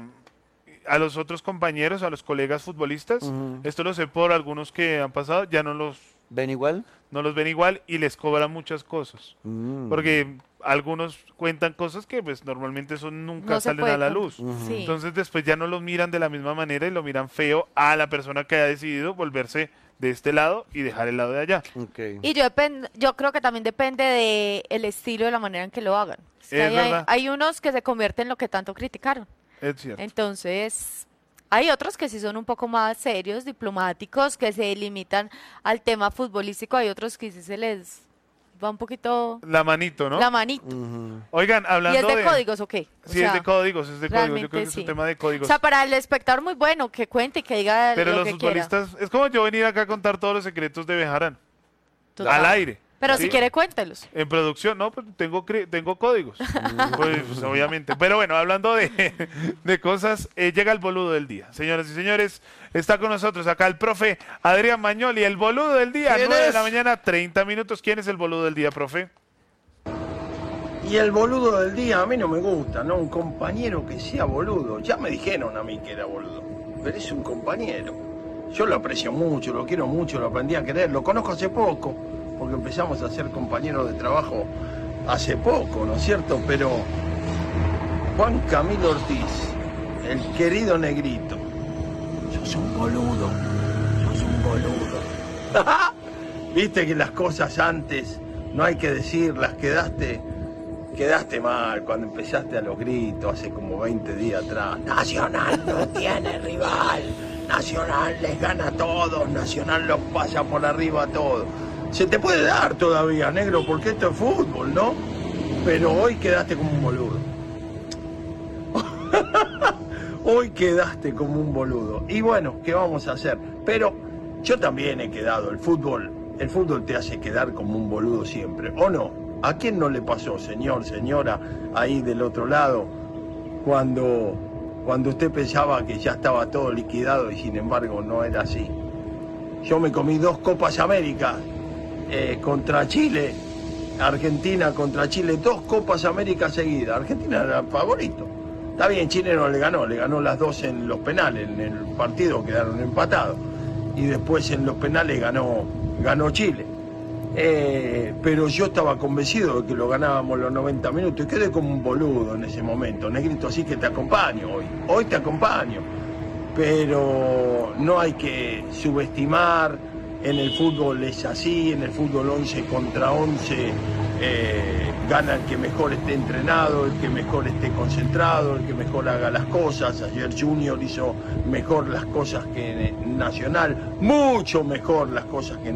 S3: a los otros compañeros, a los colegas futbolistas, esto lo sé por algunos que han pasado, ya no los
S5: ¿Ven igual?
S3: no los ven igual y les cobran muchas cosas. Porque algunos cuentan cosas que pues normalmente eso nunca
S2: No se
S3: salen
S2: puede
S3: a la
S2: con-
S3: luz.
S2: Sí.
S3: Entonces después ya no los miran de la misma manera y lo miran feo a la persona que ha decidido volverse de este lado y dejar el lado de allá.
S2: Y yo creo que también depende del estilo, de la manera en que lo hagan. Es que
S3: Es verdad.
S2: hay unos que se convierten en lo que tanto criticaron.
S3: Es cierto.
S2: Entonces, hay otros que sí son un poco más serios, diplomáticos, que se limitan al tema futbolístico. Hay otros que sí se les va un poquito
S3: La manito, ¿no?
S2: la manito.
S3: Oigan,
S2: ¿Y
S3: hablando
S2: es de códigos o qué? O
S3: Sí,
S2: sea,
S3: es de códigos, es de códigos. Yo
S2: realmente
S3: creo que es
S2: sí.
S3: un tema de
S2: O
S3: códigos.
S2: sea, para el espectador muy bueno, que cuente y que diga
S3: Pero
S2: lo
S3: los
S2: que quiera.
S3: futbolistas, es como yo venir acá a contar todos los secretos de Bejarán.
S2: Total.
S3: Al aire.
S2: Pero
S3: ¿sí?
S2: si quiere, cuéntelos.
S3: En producción, no, pues tengo códigos. Pues obviamente. Pero bueno, hablando de cosas, llega el boludo del día. Señoras y señores, está con nosotros acá el profe Adrián Magnoli, el boludo del día,
S5: ¿Quién
S3: 9 de
S5: es?
S3: la mañana, 30 minutos. ¿Quién es el boludo del día, profe?
S19: Y el boludo del día a mí no me gusta, ¿no? Un compañero que sea boludo. Ya me dijeron a mí que era boludo, pero es un compañero. Yo lo aprecio mucho, lo quiero mucho, lo aprendí a querer. Lo conozco hace poco, porque empezamos a ser compañeros de trabajo hace poco, ¿no es cierto? Pero Juan Camilo Ortiz, el querido negrito, sos un boludo, sos un boludo. Viste que las cosas antes no hay que decirlas, quedaste mal cuando empezaste a los gritos hace como 20 días atrás. Nacional no tiene rival, Nacional les gana a todos, Nacional los pasa por arriba a todos. Se te puede dar todavía, negro, porque esto es fútbol, ¿no? Pero hoy quedaste como un boludo. Hoy quedaste como un boludo. Y bueno, ¿qué vamos a hacer? Pero yo también he quedado. El fútbol te hace quedar como un boludo siempre, ¿o no? ¿A quién no le pasó, señor, señora, ahí del otro lado, cuando usted pensaba que ya estaba todo liquidado y sin embargo no era así? Yo me comí 2 Copas América contra Chile, Argentina contra Chile, 2 Copas América seguidas. Argentina era el favorito. Está bien, Chile no le ganó las 2 en los penales, en el partido quedaron empatados. Y después en los penales ganó Chile. Pero yo estaba convencido de que lo ganábamos los 90 minutos y quedé como un boludo en ese momento. Negrito, así que te acompaño hoy te acompaño. Pero no hay que subestimar, en el fútbol es así, en el fútbol 11 contra 11 gana el que mejor esté entrenado, el que mejor esté concentrado, el que mejor haga las cosas. Ayer Junior hizo mejor las cosas que Nacional, mucho mejor las cosas que